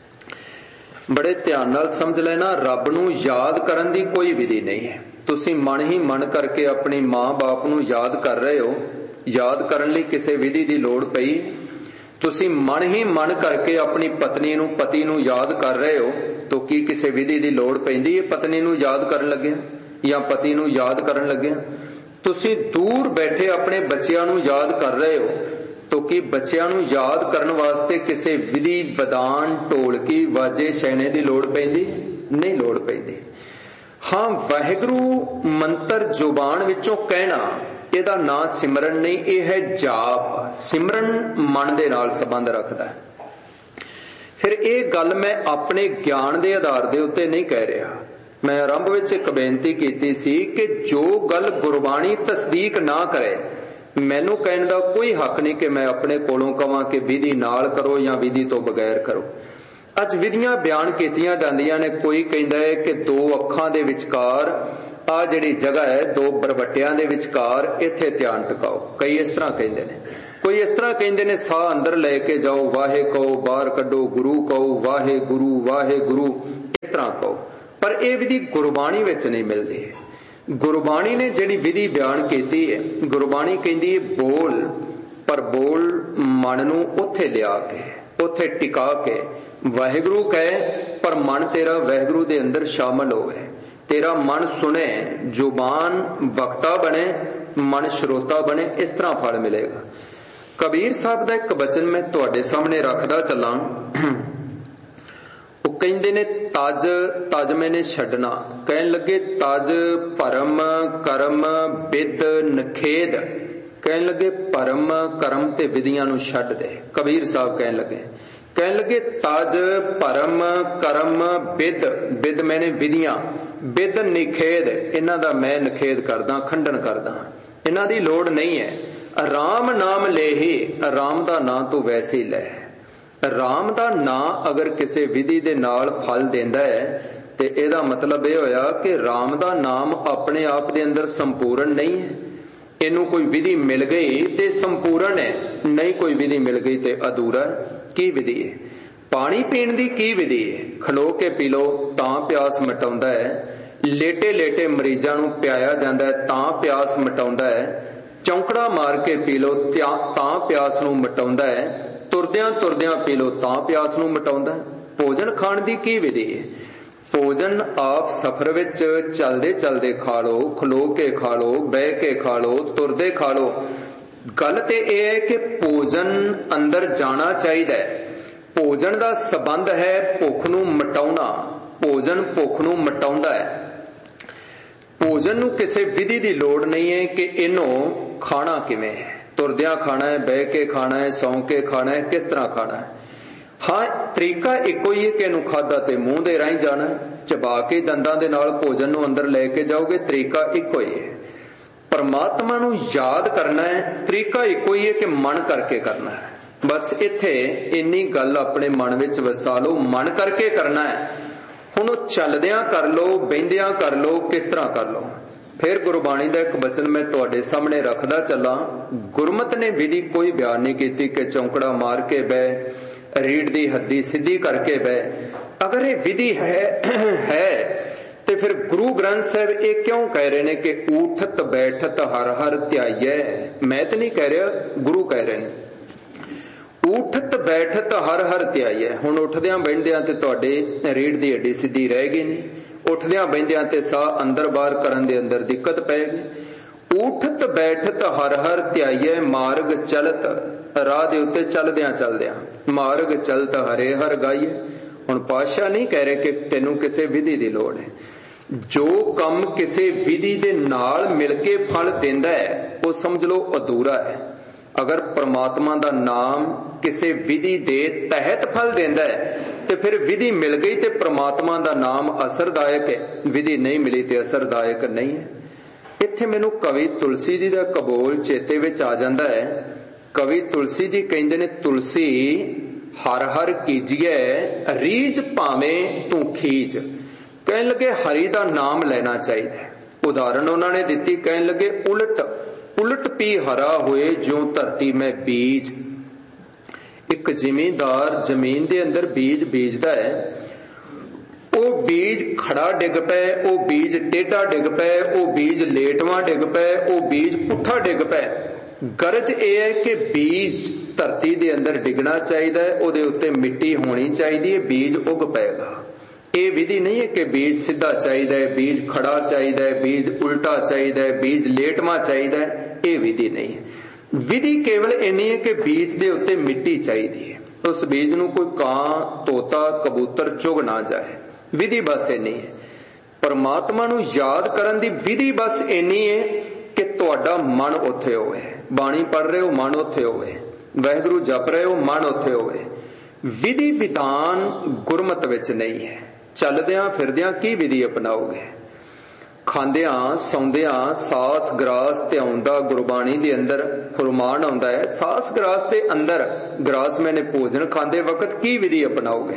बड़े ध्यान नाल समझ लेना, रब नूं याद करन दी कोई विधि नहीं है। तुसीं मन ही मन करके अपनी मां बाप नूं याद कर रहे हो, याद करन लई किसी विधि दी लोड़ पई? तुसीं मन ही मन करके अपनी पत्नी नूं पति नूं याद कर रहे हो तो की किसी विधि दी लोड़ पैंदी है पत्नी नूं याद करन लगे या पति नूं याद करन लगे? तुसीं दूर बैठे अपने बच्चियां नूं याद कर रहे हो तो कि बच्चियां नूं याद करन वास्ते किसी विधि विधान ढोलकी वाजे शैने दी लोड़ पैंदी? नहीं लोड़ पैंदी। हां, वाहिगुरू मंत्र जुबान विचों कहना, ਇਹਦਾ ਨਾਂ सिमरन नहीं, यह है जाप। सिमरन मन दे नाल संबंध रखता है। फिर ਇਹ गल मैं अपने ज्ञान के आधार के उत्ते नहीं कह रहा। मैं आरंभ विच एक बेनती की सी कि जो गल गुरबाणी तस्दीक ना करे, मैनू कहने का कोई हक नहीं कि मैं अपने कोलों कहां कि विधि नाल करो या विधि तो बगैर करो। अज विधियां बयान कीतियां जांदियां ने। कोई कहता है कि दो अखां दे विचकार आ जिहड़ी जगह है, दो बरवटियां दे विचकार इत्थे ध्यान टिकाओ। कई इस तरह कहते हैं, कोई इस तरह कहते हैं साह अंदर लेके जाओ, वाहे कहो, बाहर कड्डो, गुरु कहो, वाहे गुरु वाहे गुरु, इस तरह कहो। पर यह विधि गुरबाणी विच नहीं मिलती। गुरबाणी ने जिहड़ी विधि बयान कीती है, गुरबाणी कहती है बोल, पर बोल मन नूं उत्थे लिया के, उत्थे टिका के वाहिगुरू कहे, पर मन तेरा वाहिगुरू दे अंदर शामिल होवे। तेरा मन सुने, जुबान वक्ता बने, मन श्रोता बने, इस तरह फल मिलेगा। कबीर साहब का एक वचन मैं तुहाडे सामने रखदा चला। वो कहंदे ने तज तज मैंने छड्डना, कहन लगे तज परम करम विद नखेद, कहन लगे परम करम ते विधियां नूं छड्ड दे। कबीर साहब कहन लगे कहन लगे तज परम करम विद, विद मैंने विधियां, विद निखेद, इन्हां दा मैं निखेद करदा, खंडन करदा, इन्हां दी लोड़ नहीं है। राम नाम ले ही, राम दा नां तू वैसे ही लै। राम दा नां अगर किसी विधि दे नाल फल देंदा है ते इहदा मतलब यह होया कि राम दा नाम अपने आप दे अंदर संपूर्ण नहीं है। इनू कोई विधि मिल गई ते संपूर्ण है, नहीं कोई विधि मिल गई ते अधूरा है। की विधि है? पानी पीण दी की विधि है? खलो के पी लो तां प्यास मिटाउंदा है, लेटे लेटे मरीजां नूं पियाया जांदा है तां प्यास मिटाउंदा है, ਚੌਂਕੜਾ ਮਾਰ ਕੇ ਪੀ ਲਓ ਤਾਂ ਪਿਆਸ ਨੂੰ ਮਿਟਾਉਂਦਾ ਹੈ, ਤੁਰਦਿਆਂ ਤੁਰਦਿਆਂ ਪੀ ਲਓ ਤਾਂ ਪਿਆਸ ਨੂੰ ਮਿਟਾਉਂਦਾ ਹੈ। ਭੋਜਨ ਖਾਣ ਦੀ ਕੀ ਵਿਧੀ ਹੈ? ਭੋਜਨ ਆਪ ਸਫ਼ਰ ਵਿੱਚ ਚੱਲਦੇ ਚੱਲਦੇ ਖਾ ਲਓ, ਖਲੋ ਕੇ ਖਾ ਲਓ, ਬਹਿ ਕੇ ਖਾ ਲਓ, ਤੁਰਦੇ ਖਾ ਲਓ। ਗੱਲ ਤੇ ਇਹ ਹੈ ਕਿ ਭੋਜਨ ਅੰਦਰ ਜਾਣਾ ਚਾਹੀਦਾ ਹੈ। ਭੋਜਨ ਦਾ ਸੰਬੰਧ ਹੈ ਭੁੱਖ ਨੂੰ ਮਿਟਾਉਣਾ। ਭੋਜਨ ਭੁੱਖ ਨੂੰ ਮਿਟਾਉਂਦਾ ਹੈ। ਭੋਜਨ ਨੂੰ ਕਿਸੇ ਵਿਧੀ ਦੀ ਲੋੜ ਨਹੀਂ ਹੈ ਕਿ ਇਹਨੂੰ ਖਾਣਾ ਕਿਵੇਂ ਹੈ, ਤੁਰਦਿਆਂ ਖਾਣਾ ਹੈ, ਬਹਿ ਕੇ ਖਾਣਾ ਹੈ, ਸੌਂ ਕੇ ਖਾਣਾ ਹੈ, ਕਿਸ ਤਰ੍ਹਾਂ ਖਾਣਾ ਹੈ। ਹਾਂ, ਤਰੀਕਾ ਇੱਕੋ ਹੀ ਹੈ ਕਿ ਇਹਨੂੰ ਖਾਧਾ ਤੇ ਮੂੰਹ ਦੇ ਰਾਹੀਂ ਜਾਣਾ, ਚਬਾ ਕੇ ਦੰਦਾਂ ਦੇ ਨਾਲ ਭੋਜਨ ਨੂੰ ਅੰਦਰ ਲੈ ਕੇ ਜਾਓਗੇ, ਤਰੀਕਾ ਇੱਕੋ ਹੀ ਹੈ। ਪਰਮਾਤਮਾ ਨੂੰ ਯਾਦ ਕਰਨਾ ਹੈ, ਤਰੀਕਾ ਇੱਕੋ ਹੀ ਹੈ ਕਿ ਮਨ ਕਰਕੇ ਕਰਨਾ ਹੈ। ਬਸ ਇੱਥੇ ਇੰਨੀ ਗੱਲ ਆਪਣੇ ਮਨ ਵਿੱਚ ਵਸਾ ਲਓ, ਮਨ ਕਰਕੇ ਕਰਨਾ ਹੈ। ਹੁਣ ਉਹ ਚੱਲਦਿਆਂ ਕਰ ਲਓ, ਬਹਿੰਦਿਆਂ ਕਰ ਲਓ, ਕਿਸ ਤਰ੍ਹਾਂ ਕਰ ਲਓ। ਫਿਰ ਗੁਰਬਾਣੀ ਦਾ ਇੱਕ ਬਚਨ ਮੈਂ ਤੁਹਾਡੇ ਸਾਹਮਣੇ ਰੱਖਦਾ ਚੱਲਾਂ। ਗੁਰਮਤਿ ਨੇ ਵਿਧੀ ਕੋਈ ਬਿਆਨ ਨਹੀਂ ਕੀਤੀ ਕਿ ਚੌਂਕੜਾ ਮਾਰ ਕੇ ਬਹਿ, ਰੀੜ ਦੀ ਹੱਡੀ ਸਿੱਧੀ ਕਰਕੇ ਬਹਿ। ਅਗਰ ਇਹ ਵਿਧੀ ਹੈ ਹੈ ਤੇ ਫਿਰ ਗੁਰੂ ਗ੍ਰੰਥ ਸਾਹਿਬ ਇਹ ਕਿਉਂ ਕਹਿ ਰਹੇ ਨੇ ਕਿ ਊਠਤ ਬੈਠਤ ਹਰ ਹਰ ਧਿਆਈਐ? ਮੈਂ ਤਾਂ ਨਹੀਂ ਕਹਿ ਰਿਹਾ, ਗੁਰੂ ਕਹਿ ਰਹੇ ਨੇ। ਊਠਤ ਬੈਠਤ ਹਰ ਹਰ ਧਿਆਈਐ। ਹੁਣ ਉੱਠਦਿਆਂ ਬਹਿੰਦਿਆਂ ਤੇ ਤੁਹਾਡੇ ਰੀੜ ਦੀ ਹੱਡੀ ਸਿੱਧੀ ਰਹਿ ਗਈ ਨਹੀਂ, ਉੱਠਦਿਆਂ ਬਹਿੰਦਿਆਂ ਤੇ ਸਾਹ ਅੰਦਰ ਬਾਹਰ ਕਰਨ ਦੇ ਅੰਦਰ ਦਿੱਕਤ ਪੈ ਗਈ। ਊਠਤ ਬੈਠਤ ਹਰ ਹਰ ਧਿਆਈਐ, ਮਾਰਗ ਚਲਤ, ਰਾਹ ਦੇ ਉੱਤੇ ਚੱਲਦਿਆਂ ਚੱਲਦਿਆਂ ਮਾਰਗ ਚਲਤ ਹਰੇ ਹਰ ਗਾਈਐ। ਹੁਣ ਪਾਤਸ਼ਾਹ ਨਹੀਂ ਕਹਿ ਰਹੇ ਕਿ ਤੈਨੂੰ ਕਿਸੇ ਵਿਧੀ ਦੀ ਲੋੜ ਹੈ। ਜੋ ਕੰਮ ਕਿਸੇ ਵਿਧੀ ਦੇ ਨਾਲ ਮਿਲ ਕੇ ਫਲ ਦਿੰਦਾ ਹੈ ਉਹ ਸਮਝ ਲਓ ਅਧੂਰਾ ਹੈ। ਅਗਰ ਪ੍ਰਮਾਤਮਾ ਦਾ ਨਾਮ ਕਿਸੇ ਵਿਧੀ ਦੇ ਤਹਿਤ ਫਲ ਦਿੰਦਾ ਹੈ ਤੇ ਫਿਰ ਵਿਧੀ ਮਿਲ ਗਈ ਤੇ ਪ੍ਰਮਾਤਮਾ ਦਾ ਨਾਮ ਅਸਰਦਾਇਕ ਹੈ, ਵਿਧੀ ਨਹੀਂ ਮਿਲੀ ਤੇ ਅਸਰਦਾਇਕ ਨਹੀਂ ਹੈ। ਇੱਥੇ ਮੈਨੂੰ ਕਵੀ ਤੁਲਸੀ ਜੀ ਦਾ ਕਬੋਲ ਚੇਤੇ ਵਿੱਚ ਆ ਜਾਂਦਾ ਹੈ। ਕਵੀ ਤੁਲਸੀ ਜੀ ਕਹਿੰਦੇ ਨੇ, ਤੁਲਸੀ ਹਰ ਹਰ ਕੀਜੀਏ ਰੀਝ ਭਾਵੇਂ ਤੂੰ ਖੀਜ। ਕਹਿਣ ਲੱਗੇ ਹਰੀ ਦਾ ਨਾਮ ਲੈਣਾ ਚਾਹੀਦਾ। ਉਦਾਹਰਣ ਉਹਨਾਂ ਨੇ ਦਿੱਤੀ, ਕਹਿਣ ਲੱਗੇ ਉਲਟ ਉਲਟ ਪੀ ਹਰਾ ਹੋਏ ਜਿਉਂ ਧਰਤੀ ਮੈਂ ਬੀਜ। ਇੱਕ ਜ਼ਿਮੀਂਦਾਰ ਜ਼ਮੀਨ ਦੇ ਅੰਦਰ ਬੀਜ ਬੀਜਦਾ ਹੈ, ਉਹ ਬੀਜ ਖੜਾ ਡਿੱਗ ਪਏ, ਉਹ ਬੀਜ ਟੇਢਾ ਡਿੱਗ ਪਏ, ਉਹ ਬੀਜ ਲੇਟਵਾਂ ਡਿੱਗ ਪਏ, ਉਹ ਬੀਜ ਪੁੱਠਾ ਡਿੱਗ ਪਏ। ਗਰਜ ਇਹ ਹੈ ਕਿ ਬੀਜ ਧਰਤੀ ਦੇ ਅੰਦਰ ਡਿੱਗਣਾ ਚਾਹੀਦਾ ਹੈ, ਉਹਦੇ ਉੱਤੇ ਮਿੱਟੀ ਹੋਣੀ ਚਾਹੀਦੀ ਹੈ, ਬੀਜ ਉੱਗ ਪਏਗਾ। ਇਹ ਵਿਧੀ ਨਹੀਂ ਹੈ ਕਿ ਬੀਜ ਸਿੱਧਾ ਚਾਹੀਦਾ ਹੈ, ਬੀਜ ਖੜਾ ਚਾਹੀਦਾ ਹੈ, ਬੀਜ ਉਲਟਾ ਚਾਹੀਦਾ ਹੈ, ਬੀਜ ਲੇਟਵਾਂ ਚਾਹੀਦਾ ਹੈ। ਇਹ ਵਿਧੀ ਨਹੀਂ ਹੈ। ਵਿਧੀ ਕੇਵਲ ਇੰਨੀ ਹੈ ਕਿ ਬੀਜ ਦੇ ਉੱਤੇ ਮਿੱਟੀ ਚਾਹੀਦੀ ਹੈ, ਉਸ ਬੀਜ ਨੂੰ ਕੋਈ ਕਾਂ, ਤੋਤਾ, ਕਬੂਤਰ ਚੁਗ ਨਾ ਜਾਏ। ਵਿਧੀ ਬਸ ਇੰਨੀ ਹੈ। ਪਰਮਾਤਮਾ ਨੂੰ ਯਾਦ ਕਰਨ ਦੀ ਵਿਧੀ ਬਸ ਇੰਨੀ ਹੈ ਕਿ ਤੁਹਾਡਾ ਮਨ ਉੱਥੇ ਹੋਵੇ। ਬਾਣੀ ਪੜ੍ਹ ਰਹੇ ਹੋ, ਮਨ ਉੱਥੇ ਹੋਵੇ। ਵਾਹਿਗੁਰੂ ਜਪ ਰਹੇ ਹੋ, ਮਨ ਉੱਥੇ ਹੋਵੇ। ਵਿਧੀ ਵਿਧਾਨ ਗੁਰਮਤਿ ਵਿੱਚ ਨਹੀਂ ਹੈ। ਚੱਲਦਿਆਂ ਫਿਰਦਿਆਂ ਕੀ ਵਿਧੀ ਅਪਣਾਓਗੇ? ਖਾਂਦਿਆਂ ਸੌਂਦਿਆਂ ਸਾਸ ਗਰਾਸ ਧਿਆਉਂਦਾ ਗੁਰਬਾਣੀ ਦੇ ਅੰਦਰ ਫਰਮਾਨ ਆਉਂਦਾ ਹੈ। ਸਾਸ ਗਰਾਸ ਦੇ ਅੰਦਰ ਗਰਾਸ ਮੈਨੇ ਭੋਜਨ ਖਾਂਦੇ ਵਕਤ ਕੀ ਵਿਧੀ ਅਪਣਾਓਗੇ?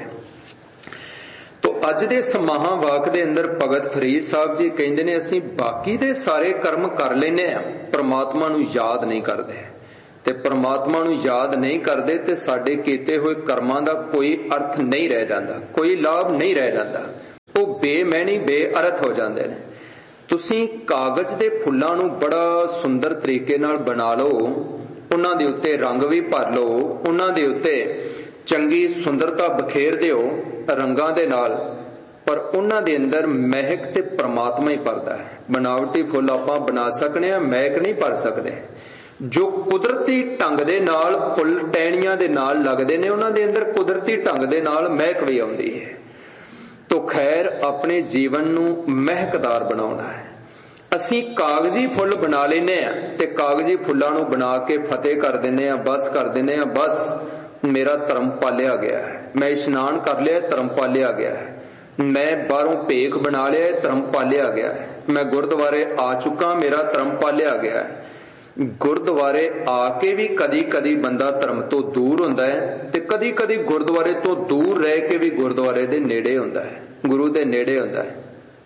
ਤੋ ਅੱਜ ਦੇ ਸਮਾਹਾਂ ਵਾਕ ਦੇ ਅੰਦਰ ਭਗਤ ਫਰੀਦ ਸਾਹਿਬ ਜੀ ਕਹਿੰਦੇ ਨੇ, ਅਸੀਂ ਬਾਕੀ ਦੇ ਸਾਰੇ ਕਰਮ ਕਰ ਲੈਨੇ ਆ, ਪ੍ਰਮਾਤਮਾ ਨੂੰ ਯਾਦ ਨਹੀਂ ਕਰਦੇ। ਤੇ ਪ੍ਰਮਾਤਮਾ ਨੂੰ ਯਾਦ ਨਹੀਂ ਕਰਦੇ ਤੇ ਸਾਡੇ ਕੀਤੇ ਹੋਏ ਕਰਮਾਂ ਦਾ ਕੋਈ ਅਰਥ ਨਹੀਂ ਰਹਿ ਜਾਂਦਾ, ਕੋਈ ਲਾਭ ਨਹੀਂ ਰਹਿ ਜਾਂਦਾ। ਉਹ ਬੇਮੈਣੀ ਬੇਅਰਥ ਹੋ ਜਾਂਦੇ ਨੇ। ਤੁਸੀਂ ਕਾਗਜ਼ ਦੇ ਫੁੱਲਾਂ ਨੂੰ ਬੜਾ ਸੁੰਦਰ ਤਰੀਕੇ ਨਾਲ ਬਣਾ ਲਓ, ਉਹਨਾਂ ਦੇ ਉੱਤੇ ਰੰਗ ਵੀ ਭਰ ਲਓ, ਉਹਨਾਂ ਦੇ ਉੱਤੇ ਚੰਗੀ ਸੁੰਦਰਤਾ ਬਖੇਰ ਦਿਓ ਰੰਗਾਂ ਦੇ ਨਾਲ, ਪਰ ਉਹਨਾਂ ਦੇ ਅੰਦਰ ਮਹਿਕ ਤੇ ਪ੍ਰਮਾਤਮਾ ਹੀ ਭਰਦਾ ਹੈ। ਬਣਾਵਟੀ ਫੁੱਲ ਆਪਾਂ ਬਣਾ ਸਕਨੇ ਆ, ਮਹਿਕ ਨਹੀਂ ਭਰ ਸਕਦੇ। ਜੋ ਕੁਦਰਤੀ ਢੰਗ ਦੇ ਨਾਲ ਫੁੱਲ ਟਹਿਣੀਆਂ ਦੇ ਨਾਲ ਲੱਗਦੇ ਨੇ, ਉਹਨਾਂ ਦੇ ਅੰਦਰ ਕੁਦਰਤੀ ਢੰਗ ਦੇ ਨਾਲ ਮਹਿਕ ਵੀ ਆਉਂਦੀ ਹੈ। ਤੋ ਖੈਰ ਆਪਣੇ ਜੀਵਨ ਨੂੰ ਮਹਿਕਦਾਰ ਬਣਾਉਣਾ ਹੈ। ਅਸੀਂ ਕਾਗਜ਼ੀ ਫੁੱਲ ਬਣਾ ਲੈਨੇ ਆ ਤੇ ਕਾਗਜ਼ੀ ਫੁੱਲਾਂ ਨੂੰ ਬਣਾ ਕੇ ਫਤਿਹ ਕਰ ਦਿੰਨੇ ਆ, ਬਸ ਕਰ ਦਿੰਨੇ ਆ, ਬਸ ਮੇਰਾ ਧਰਮ ਪਾਲਿਆ ਗਿਆ ਹੈ, ਮੈਂ ਇਸ਼ਨਾਨ ਕਰ ਲਿਆ, ਧਰਮ ਪਾਲਿਆ ਗਿਆ ਹੈ, ਮੈਂ ਬਾਹਰੋਂ ਭੇਖ ਬਣਾ ਲਿਆ, ਧਰਮ ਪਾਲਿਆ ਗਿਆ ਹੈ, ਮੈਂ ਗੁਰਦੁਆਰੇ ਆ ਚੁੱਕਾ, ਮੇਰਾ ਧਰਮ ਪਾਲਿਆ ਗਿਆ ਹੈ। ਗੁਰਦੁਆਰੇ ਆ ਕੇ ਵੀ ਕਦੀ ਕਦੀ ਬੰਦਾ ਧਰਮ ਤੋਂ ਦੂਰ ਹੁੰਦਾ ਹੈ ਤੇ ਕਦੀ ਕਦੀ ਗੁਰਦੁਆਰੇ ਤੋਂ ਦੂਰ ਰਹਿ ਕੇ ਵੀ ਗੁਰਦੁਆਰੇ ਦੇ ਨੇੜੇ ਹੁੰਦਾ ਹੈ, ਗੁਰੂ ਦੇ ਨੇੜੇ ਹੁੰਦਾ ਹੈ।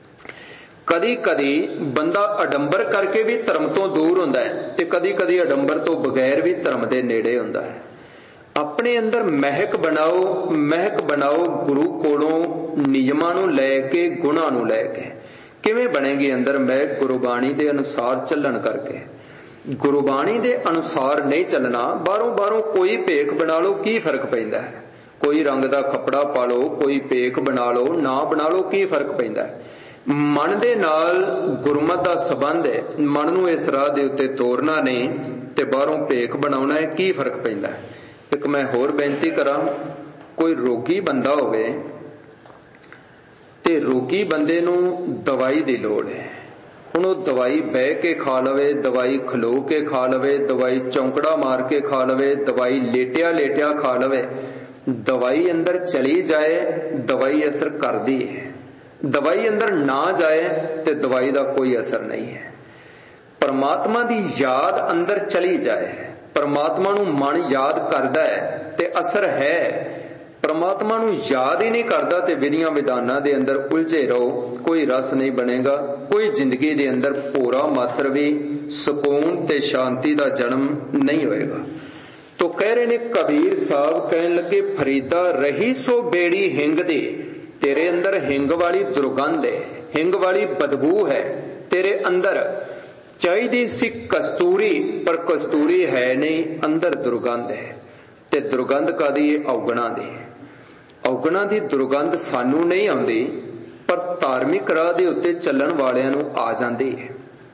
ਕਦੀ ਕਦੀ ਬੰਦਾ ਅਡੰਬਰ ਕਰਕੇ ਵੀ ਧਰਮ ਤੋਂ ਦੂਰ ਹੁੰਦਾ ਹੈ ਤੇ ਕਦੀ ਕਦੀ ਅਡੰਬਰ ਤੋਂ ਬਗੈਰ ਵੀ ਧਰਮ ਦੇ ਨੇੜੇ ਹੁੰਦਾ ਹੈ। ਆਪਣੇ ਅੰਦਰ ਮਹਿਕ ਬਣਾਓ, ਮਹਿਕ ਬਣਾਓ ਗੁਰੂ ਕੋਲੋਂ ਨਿਯਮਾਂ ਨੂੰ ਲੈ ਕੇ, ਗੁਣਾਂ ਨੂੰ ਲੈ ਕੇ। ਕਿਵੇਂ ਬਣੇਗੀ ਅੰਦਰ ਮਹਿਕ? ਗੁਰਬਾਣੀ ਦੇ ਅਨੁਸਾਰ ਚੱਲਣ ਕਰਕੇ। गुरबाणी दे अनुसार नहीं चलना। बाहरों बाहरों कोई भेख बना लो, की फर्क पैंदा है? कोई रंग दा कपड़ा पा लो, कोई भेख बना लो, ना बना लो, की फर्क पैंदा है? मन दे नाल गुरमत दा संबंध है। मन नूं इस राह दे उत्ते तोरना नहीं ते बाहरों भेख बनाउणा है, की फर्क पैंदा है? एक मैं होर बेनती करां, कोई रोगी बंदा होवे ते रोगी बंदे नूं दवाई दी लोड़ है। हुण ओह दवाई बह के खा लवे, दवाई खलो के खा लवे, दवाई चौंकड़ा मार के खा लवे, दवाई लेटिया लेटिया खा लवे, दवाई अंदर चली जाए दवाई असर करदी है, दवाई अंदर ना जाए ते दवाई दा कोई असर नहीं है। परमात्मा दी याद अंदर चली जाए, परमात्मा नूं मन याद करदा है ते असर है। परमात्मा नूं याद ही नहीं करदा ते विधियां विधानां दे अंदर उलझे रहो, कोई रस नहीं बनेगा, कोई जिंदगी दे अंदर पूरा मात्र भी सुकून ते शांति दा जन्म नहीं होएगा। तो कह रहे ने कबीर साहब कहन लगे, फरीदा रही सो बेड़ी हिंग दे, तेरे अंदर हिंग वाली दुर्गंध है, हिंग वाली बदबू है तेरे अंदर। चाहिदी सी कस्तूरी पर कस्तूरी है नहीं, अंदर दुर्गंध है। ते दुर्गंध कादी? औगणा दी। औगणा दी दुर्गंध सानू नहीं आउंदी, पर धार्मिक राह दे उत्ते चलण वालियां नूं आ जांदी है।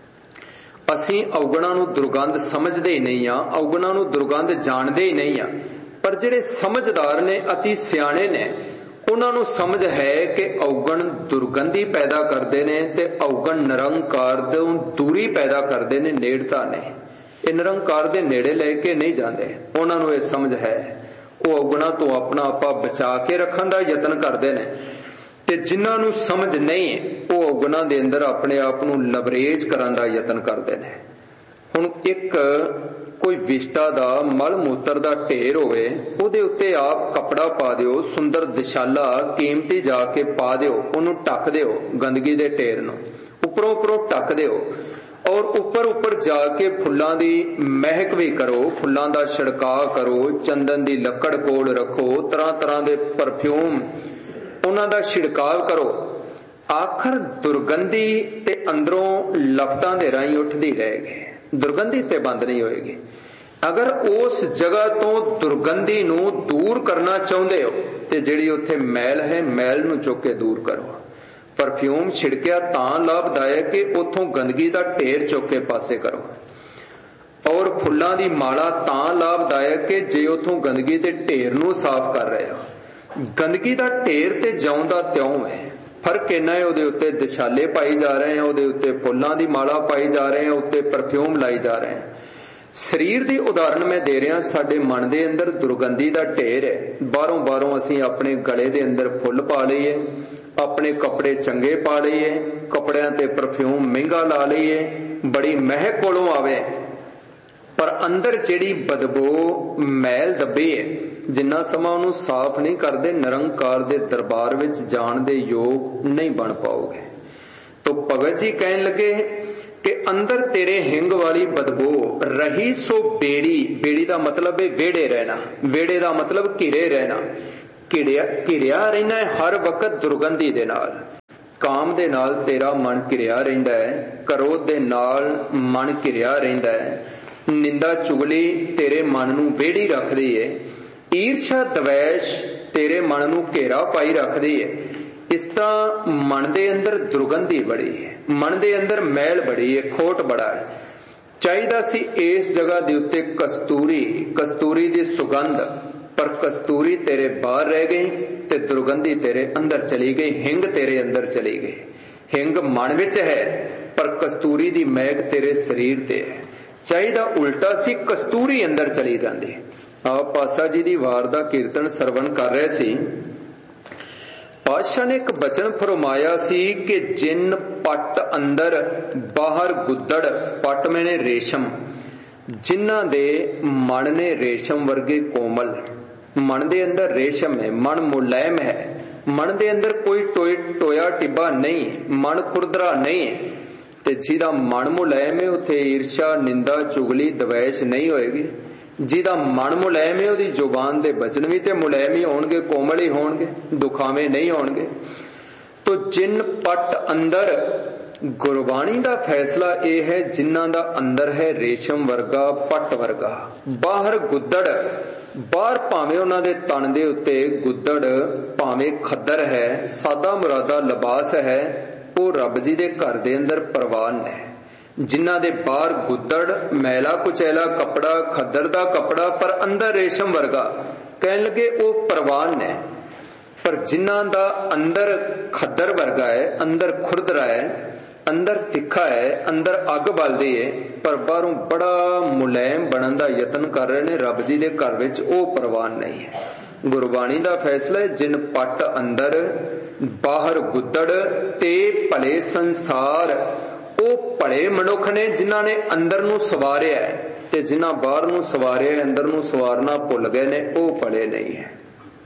असीं औगणा नूं दुर्गंध समझदे ही नहीं आ, औगणा नूं दुर्गंध जाणदे ही नहीं आ। पर जिहड़े समझदार ने, अति सियाणे ने, उन्हां नूं समझ है कि औगण दुर्गंधी पैदा करदे ने ते औगण निरंकार तों दूरी पैदा करदे ने, नेड़ता ने। ये निरंकार दे नेड़े लेके नहीं जांदे, उन्हां नूं ये समझ है। वो औगणा तो अपना आपा बचा के रखण दा यतन करदे ने ते जिन्हां नूं समझ नहीं वो औगणा दे अंदर अपने आप नूं लवरेज करन दा यतन करदे ने। हुण एक कोई विष्टा दा मल मूत्र दा ढेर होवे, उहदे उत्ते आप कपड़ा पा दिओ, सुंदर दिशाला कीमती जाके पा दिओ, उहनूं ढक दिओ, गंदगी दे ढेर नूं उपरों उपरों ढक दिओ, और उपर उपर जाके फुल्लां दी महक भी करो, फुल्लां दा छिड़काव करो, चंदन दी लकड़ कोल रखो, तरह तरह दे परफ्यूम उन्हां दा छिड़काव करो। आखर दुर्गंधी ते अंदरों लपटां दे राहीं उठदी रहेगी, दुर्गंधी ते बंद नहीं होएगी। अगर उस जगह तो दुर्गंधी नूं दूर करना चाहुंदे हो ते जिहड़ी उत्थे मैल है, मैल नूं चुक के दूर करो। परफ्यूम छिड़किया तां लाभदायक कि उथों गंदगी दा ढेर चुक के पासे करो, और फुल्लां दी माला तां लाभदायक कि जे उथों गंदगी दे ढेर नूं साफ कर रहे हो। गंदगी दा ढेर ते ज्यों दा त्यों है, फर्क इन्ना है उहदे उत्ते दिशाले पाई जा रहे हैं, उहदे उत्ते फुल्लां दी माला पाई जा रहे हैं, उत्ते परफ्यूम लाई जा रहे हैं। शरीर दी उदाहरण मैं दे रहा, साडे मन दे अंदर दुर्गंधी दा ढेर है। बाहरों बाहरों असीं अपने गले दे अंदर फुल पा लईए, अपने कपड़े चंगे पा लईए, कपड़ियां ते परफ्यूम महंगा ला लईए, बड़ी महक कोलों आवे, पर अंदर जिहड़ी बदबू मैल दबी है, जिन्ना समा उहनूं साफ नहीं करदे, निरंकार दे दरबार विच जाण दे योग नहीं बन पाओगे। तो भगत जी कहन लगे कि अंदर तेरे हिंग वाली बदबू रही सो बेड़ी। बेड़ी दा मतलब है वेड़े रहना, वेड़े दा मतलब घिरे रहना, घिरिया घिरिया रहना है हर वक्त दुर्गंधी दे नाल। काम दे नाल तेरा मन घिरिया रहिंदा है, क्रोध दे नाल मन घिरिया रहिंदा है, निंदा चुगली तेरे मन नूं वेड़ी रखदी है, ईर्षा द्वेष तेरे मन नूं घेरा पाई रखदी है। इस तरह मन दे अंदर दुर्गंधी बड़ी है, मन दे अंदर मैल बड़ी है, खोट बड़ा है। चाहिदा सी इस जगह दे उत्ते कस्तूरी, कस्तूरी दी सुगंध, पर कस्तूरी तेरे बाहर रह गई ते दुर्गंधी तेरे अंदर चली गई, हिंग तेरे अंदर चली गई। हिंग मन विच है पर कस्तूरी दी महक तेरे शरीर ते है। चाहिदा उल्टा सी कस्तूरी अंदर चली जाती। आप पासा जी दी वार दा कीर्तन सरवण कर रहे सी, पातशाह ने एक बचन फरमाया सी कि जिन पट अंदर बाहर गुद्दड़, पट मैंने रेशम, जिन्हां दे मन ने रेशम वर्गे कोमल, मन दे अंदर रेशम है, मन मुलायम है, मन दे अंदर कोई टोय टोया टिब्बा नहीं, मन खुरदरा नहीं, ते जिहदा मन मुलायम है उत्थे ईर्षा निंदा चुगली द्वेष नहीं होएगी। जिहदा मन मुलायम है उहदी जुबान दे बचन भी ते मुलायम ही होणगे, कोमल ही होणगे, दुखावे नहीं होणगे। तो जिन पट अंदर ਗੁਰਬਾਣੀ ਦਾ ਫੈਸਲਾ ਇਹ ਹੈ, ਜਿਨ੍ਹਾਂ ਦਾ ਅੰਦਰ ਹੈ ਰੇਸ਼ਮ ਵਰਗਾ, ਪੱਟ ਵਰਗਾ, ਬਾਹਰ ਗੁੱਦੜ, ਬਾਹਰ ਭਾਵੇਂ ਉਹਨਾਂ ਦੇ ਤਨ ਦੇ ਉੱਤੇ ਗੁੱਦੜ, ਭਾਵੇਂ ਖੱਦਰ ਹੈ, ਸਾਦਾ ਮੁਰਾਦਾ ਲਿਬਾਸ ਹੈ, ਉਹ ਰੱਬ ਜੀ ਦੇ ਘਰ ਦੇ ਅੰਦਰ ਪ੍ਰਵਾਨ ਹੈ। ਜਿਨ੍ਹਾਂ ਦੇ ਬਾਹਰ ਗੁੱਦੜ, ਮੈਲਾ ਕੁਚੈਲਾ ਕੱਪੜਾ, ਖੱਦਰ ਦਾ ਕੱਪੜਾ, ਪਰ ਅੰਦਰ ਰੇਸ਼ਮ ਵਰਗਾ, ਕਹਿਣ ਲੱਗੇ ਉਹ ਪ੍ਰਵਾਨ ਹੈ। ਪਰ ਜਿਨ੍ਹਾਂ ਦਾ ਅੰਦਰ ਖੱਦਰ ਵਰਗਾ ਹੈ, ਅੰਦਰ ਖੁਰਦਰਾ ਹੈ, ਅੰਦਰ ਤਿੱਖਾ ਹੈ, ਅੰਦਰ ਅੱਗ ਬਲਦੀ ਹੈ, ਪਰ ਬਾਹਰੋਂ ਬੜਾ ਮੁਲਾਇਮ ਬਣਨ ਦਾ ਯਤਨ ਕਰ ਰਹੇ ਨੇ ਰੱਬ ਜੀ ਦੇ ਘਰ ਵਿੱਚ, ਉਹ ਪ੍ਰਵਾਨ ਨਹੀਂ ਹੈ। ਗੁਰਬਾਣੀ ਦਾ ਫੈਸਲਾ ਹੈ, ਜਿਨ ਪੱਟ ਅੰਦਰ, ਬਾਹਰ ਗੁੱਦੜ ਤੇ ਭਲੇ ਸੰਸਾਰ, ਉਹ ਭਲੇ ਮਨੁੱਖ ਨੇ ਜਿਨ੍ਹਾਂ ਨੇ ਅੰਦਰ ਨੂੰ ਸਵਾਰਿਆ ਹੈ, ਤੇ ਜਿਨ੍ਹਾਂ ਬਾਹਰ ਨੂੰ ਸਵਾਰਿਆ, ਅੰਦਰ ਨੂੰ ਸਵਾਰਨਾ ਭੁੱਲ ਗਏ ਨੇ, ਉਹ ਭਲੇ ਨਹੀਂ ਹੈ।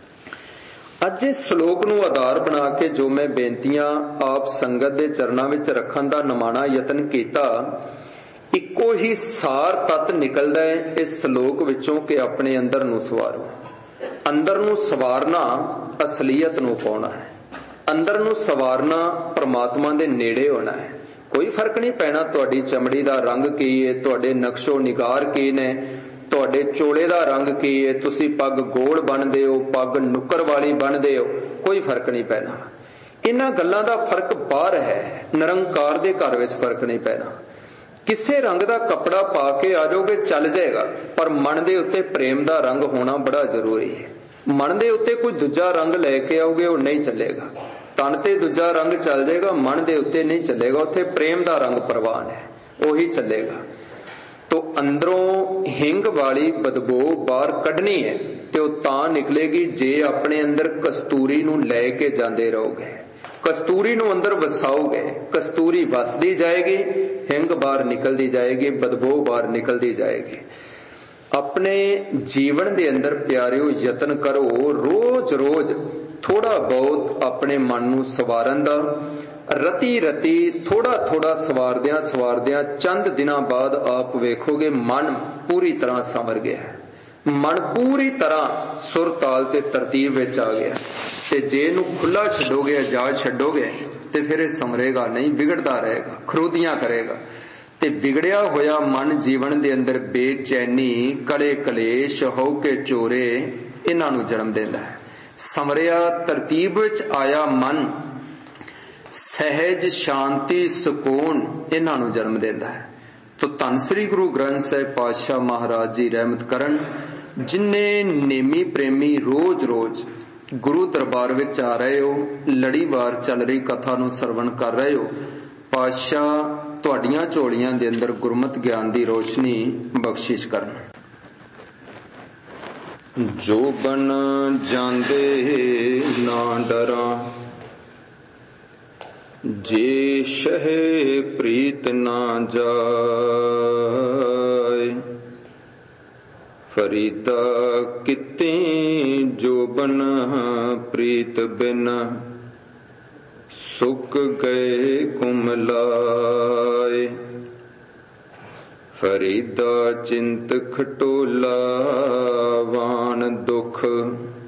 ਅੱਜ ਇਸ ਸ਼ਲੋਕ ਨੂੰ ਆਧਾਰ ਬਣਾ ਕੇ ਜੋ ਮੈਂ ਬੇਨਤੀਆਂ ਆਪ ਸੰਗਤ ਦੇ ਚਰਨਾਂ ਵਿੱਚ ਰੱਖਣ ਦਾ ਨਿਮਾਣਾ ਯਤਨ ਕੀਤਾ, ਇੱਕੋ ਹੀ ਸਾਰ ਤੱਤ ਨਿਕਲਦਾ ਹੈ ਇਸ ਸ਼ਲੋਕ ਵਿੱਚੋਂ ਕਿ ਆਪਣੇ ਅੰਦਰ ਨੂੰ ਸਵਾਰੋ। ਅੰਦਰ ਨੂੰ ਸਵਾਰਨਾ ਅਸਲੀਅਤ ਨੂੰ ਪਾਉਣਾ ਹੈ, ਅੰਦਰ ਨੂੰ ਸਵਾਰਨਾ ਪ੍ਰਮਾਤਮਾ ਦੇ ਨੇੜੇ ਹੋਣਾ ਹੈ। ਕੋਈ ਫਰਕ ਨਹੀਂ ਪੈਣਾ ਤੁਹਾਡੀ ਚਮੜੀ ਦਾ ਰੰਗ ਕੀ ਹੈ, ਤੁਹਾਡੇ ਨਕਸ਼ੋ ਨਿਗਾਰ ਕੀ ਨੇ, ਤੁਹਾਡੇ ਚੋਲੇ ਦਾ ਰੰਗ ਕੀ ਹੈ, ਤੁਸੀਂ ਪੱਗ ਗੋਲ ਬੰਨਦੇ ਹੋ, ਪੱਗ ਨੁੱਕਰ ਵਾਲੀ ਬੰਨਦੇ ਹੋ, ਕੋਈ ਫਰਕ ਨਹੀਂ ਪੈਣਾ। ਇਹਨਾਂ ਗੱਲਾਂ ਦਾ ਫਰਕ ਬਾਹਰ ਹੈ, ਨਿਰੰਕਾਰ ਦੇ ਘਰ ਵਿੱਚ ਫਰਕ ਨਹੀਂ ਪੈਣਾ। ਕਿਸੇ ਰੰਗ ਦਾ ਕੱਪੜਾ ਪਾ ਕੇ ਆ ਜਾਓਗੇ ਚੱਲ ਜਾਏਗਾ, ਪਰ ਮਨ ਦੇ ਉੱਤੇ ਪ੍ਰੇਮ ਦਾ ਰੰਗ ਹੋਣਾ ਬੜਾ ਜ਼ਰੂਰੀ ਹੈ। ਮਨ ਦੇ ਉੱਤੇ ਕੋਈ ਦੂਜਾ ਰੰਗ ਲੈ ਕੇ ਆਓਗੇ, ਉਹ ਨਹੀਂ ਚੱਲੇਗਾ। ਤਨ ਤੇ ਦੂਜਾ ਰੰਗ ਚੱਲ ਜਾਏਗਾ, ਮਨ ਦੇ ਉੱਤੇ ਨਹੀਂ ਚੱਲੇਗਾ। ਉੱਥੇ ਪ੍ਰੇਮ ਦਾ ਰੰਗ ਪ੍ਰਵਾਨ ਹੈ, ਉਹੀ ਚੱਲੇਗਾ। ਤੋ ਅੰਦਰੋਂ ਹਿੰਗ ਵਾਲੀ ਬਦਬੂ ਬਾਹਰ ਕੱਢਣੀ ਹੈ, ਤੇ ਉਹ ਤਾਂ ਨਿਕਲੇਗੀ ਜੇ ਆਪਣੇ ਅੰਦਰ ਕਸਤੂਰੀ ਨੂੰ ਲੈ ਕੇ ਜਾਂਦੇ ਰਹੋਗੇ, ਕਸਤੂਰੀ ਨੂੰ ਅੰਦਰ ਵਸਾਓਗੇ। ਕਸਤੂਰੀ ਵਸਦੀ ਜਾਏਗੀ, ਹਿੰਗ ਬਾਹਰ ਨਿਕਲਦੀ ਜਾਏਗੀ, ਬਦਬੂ ਬਾਹਰ ਨਿਕਲਦੀ ਜਾਏਗੀ। ਆਪਣੇ ਜੀਵਨ ਦੇ ਅੰਦਰ ਪਿਆਰਿਓ ਯਤਨ ਕਰੋ, ਰੋਜ਼ ਰੋਜ਼ ਥੋੜਾ ਬਹੁਤ ਆਪਣੇ ਮਨ ਨੂੰ ਸਵਾਰਨ ਦਾ। ਰਤੀ ਰਤੀ ਥੋੜਾ ਥੋੜਾ ਸਵਾਰਦਿਆਂ ਸਵਾਰਦਿਆਂ ਚੰਦ ਦਿਨਾਂ ਬਾਅਦ ਆਪ ਵੇਖੋਗੇ ਮਨ ਪੂਰੀ ਤਰ੍ਹਾਂ ਸੰਵਰ ਗਿਆ, ਮਨ ਪੂਰੀ ਤਰ੍ਹਾਂ ਸੁਰ ਤਾਲ ਤੇ ਤਰਤੀਬ ਵਿੱਚ ਆ ਗਿਆ। ਤੇ ਜੇ ਇਹਨੂੰ ਖੁੱਲਾ ਛੱਡੋਗੇ, ਆਜ਼ਾਦ ਛੱਡੋਗੇ, ਤੇ ਫਿਰ ਇਹ ਸੰਵਰੇਗਾ ਨਹੀਂ, ਵਿਗੜਦਾ ਰਹੇਗਾ, ਖਰੋਦੀਆਂ ਕਰੇਗਾ। ਤੇ ਵਿਗੜਿਆ ਹੋਇਆ ਮਨ ਜੀਵਨ ਦੇ ਅੰਦਰ ਬੇਚੈਨੀ, ਕਲੇ ਕਲੇਸ਼, ਹਉਕੇ ਚੋਰੇ, ਇਹਨਾਂ ਨੂੰ ਜਨਮ ਦਿੰਦਾ ਹੈ। ਸੰਵਰਿਆ ਤਰਤੀਬ ਵਿੱਚ ਆਇਆ ਮਨ ਸਹਿਜ ਸ਼ਾਂਤੀ ਸਕੂਨ, ਇਹਨਾਂ ਨੂੰ ਜਨਮ ਦਿੰਦਾ ਹੈ। ਤੋ ਧੰਨ ਸ੍ਰੀ ਗੁਰੂ ਗ੍ਰੰਥ ਸਾਹਿਬ ਪਾਤਸ਼ਾਹ ਮਹਾਰਾਜ ਜੀ ਰਹਿਮਤ ਕਰਨ, ਜਿੰਨੇ ਨੇਮੀ ਪ੍ਰੇਮੀ ਰੋਜ਼ ਰੋਜ਼ ਗੁਰੂ ਦਰਬਾਰ ਵਿੱਚ ਆ ਰਹੇ ਹੋ, ਲੜੀਵਾਰ ਚੱਲ ਰਹੀ ਕਥਾ ਨੂੰ ਸਰਵਣ ਕਰ ਰਹੇ ਹੋ, ਪਾਤਸ਼ਾਹ ਤੁਹਾਡੀਆਂ ਝੋਲੀਆਂ ਦੇ ਅੰਦਰ ਗੁਰਮਤ ਗਿਆਨ ਦੀ ਰੋਸ਼ਨੀ ਬਖਸ਼ਿਸ਼ ਕਰਨ। ਜੋ ਬਨ ਜਾਂਦੇ ਨਾ ਡਰਾਂ, ਜੇ ਸ਼ਹਿ ਪ੍ਰੀਤ ਨਾ ਜਾਏ, ਫਰੀਦਾ ਕਿਤੇ ਜੋ ਬਨ ਪ੍ਰੀਤ ਬਿਨ, ਸੁੱਕ ਗਏ ਕੁਮਲਾਏ। ਫਰੀਦਾ ਚਿੰਤ ਖਟੋਲਾ ਵਾਨ ਦੁਖ,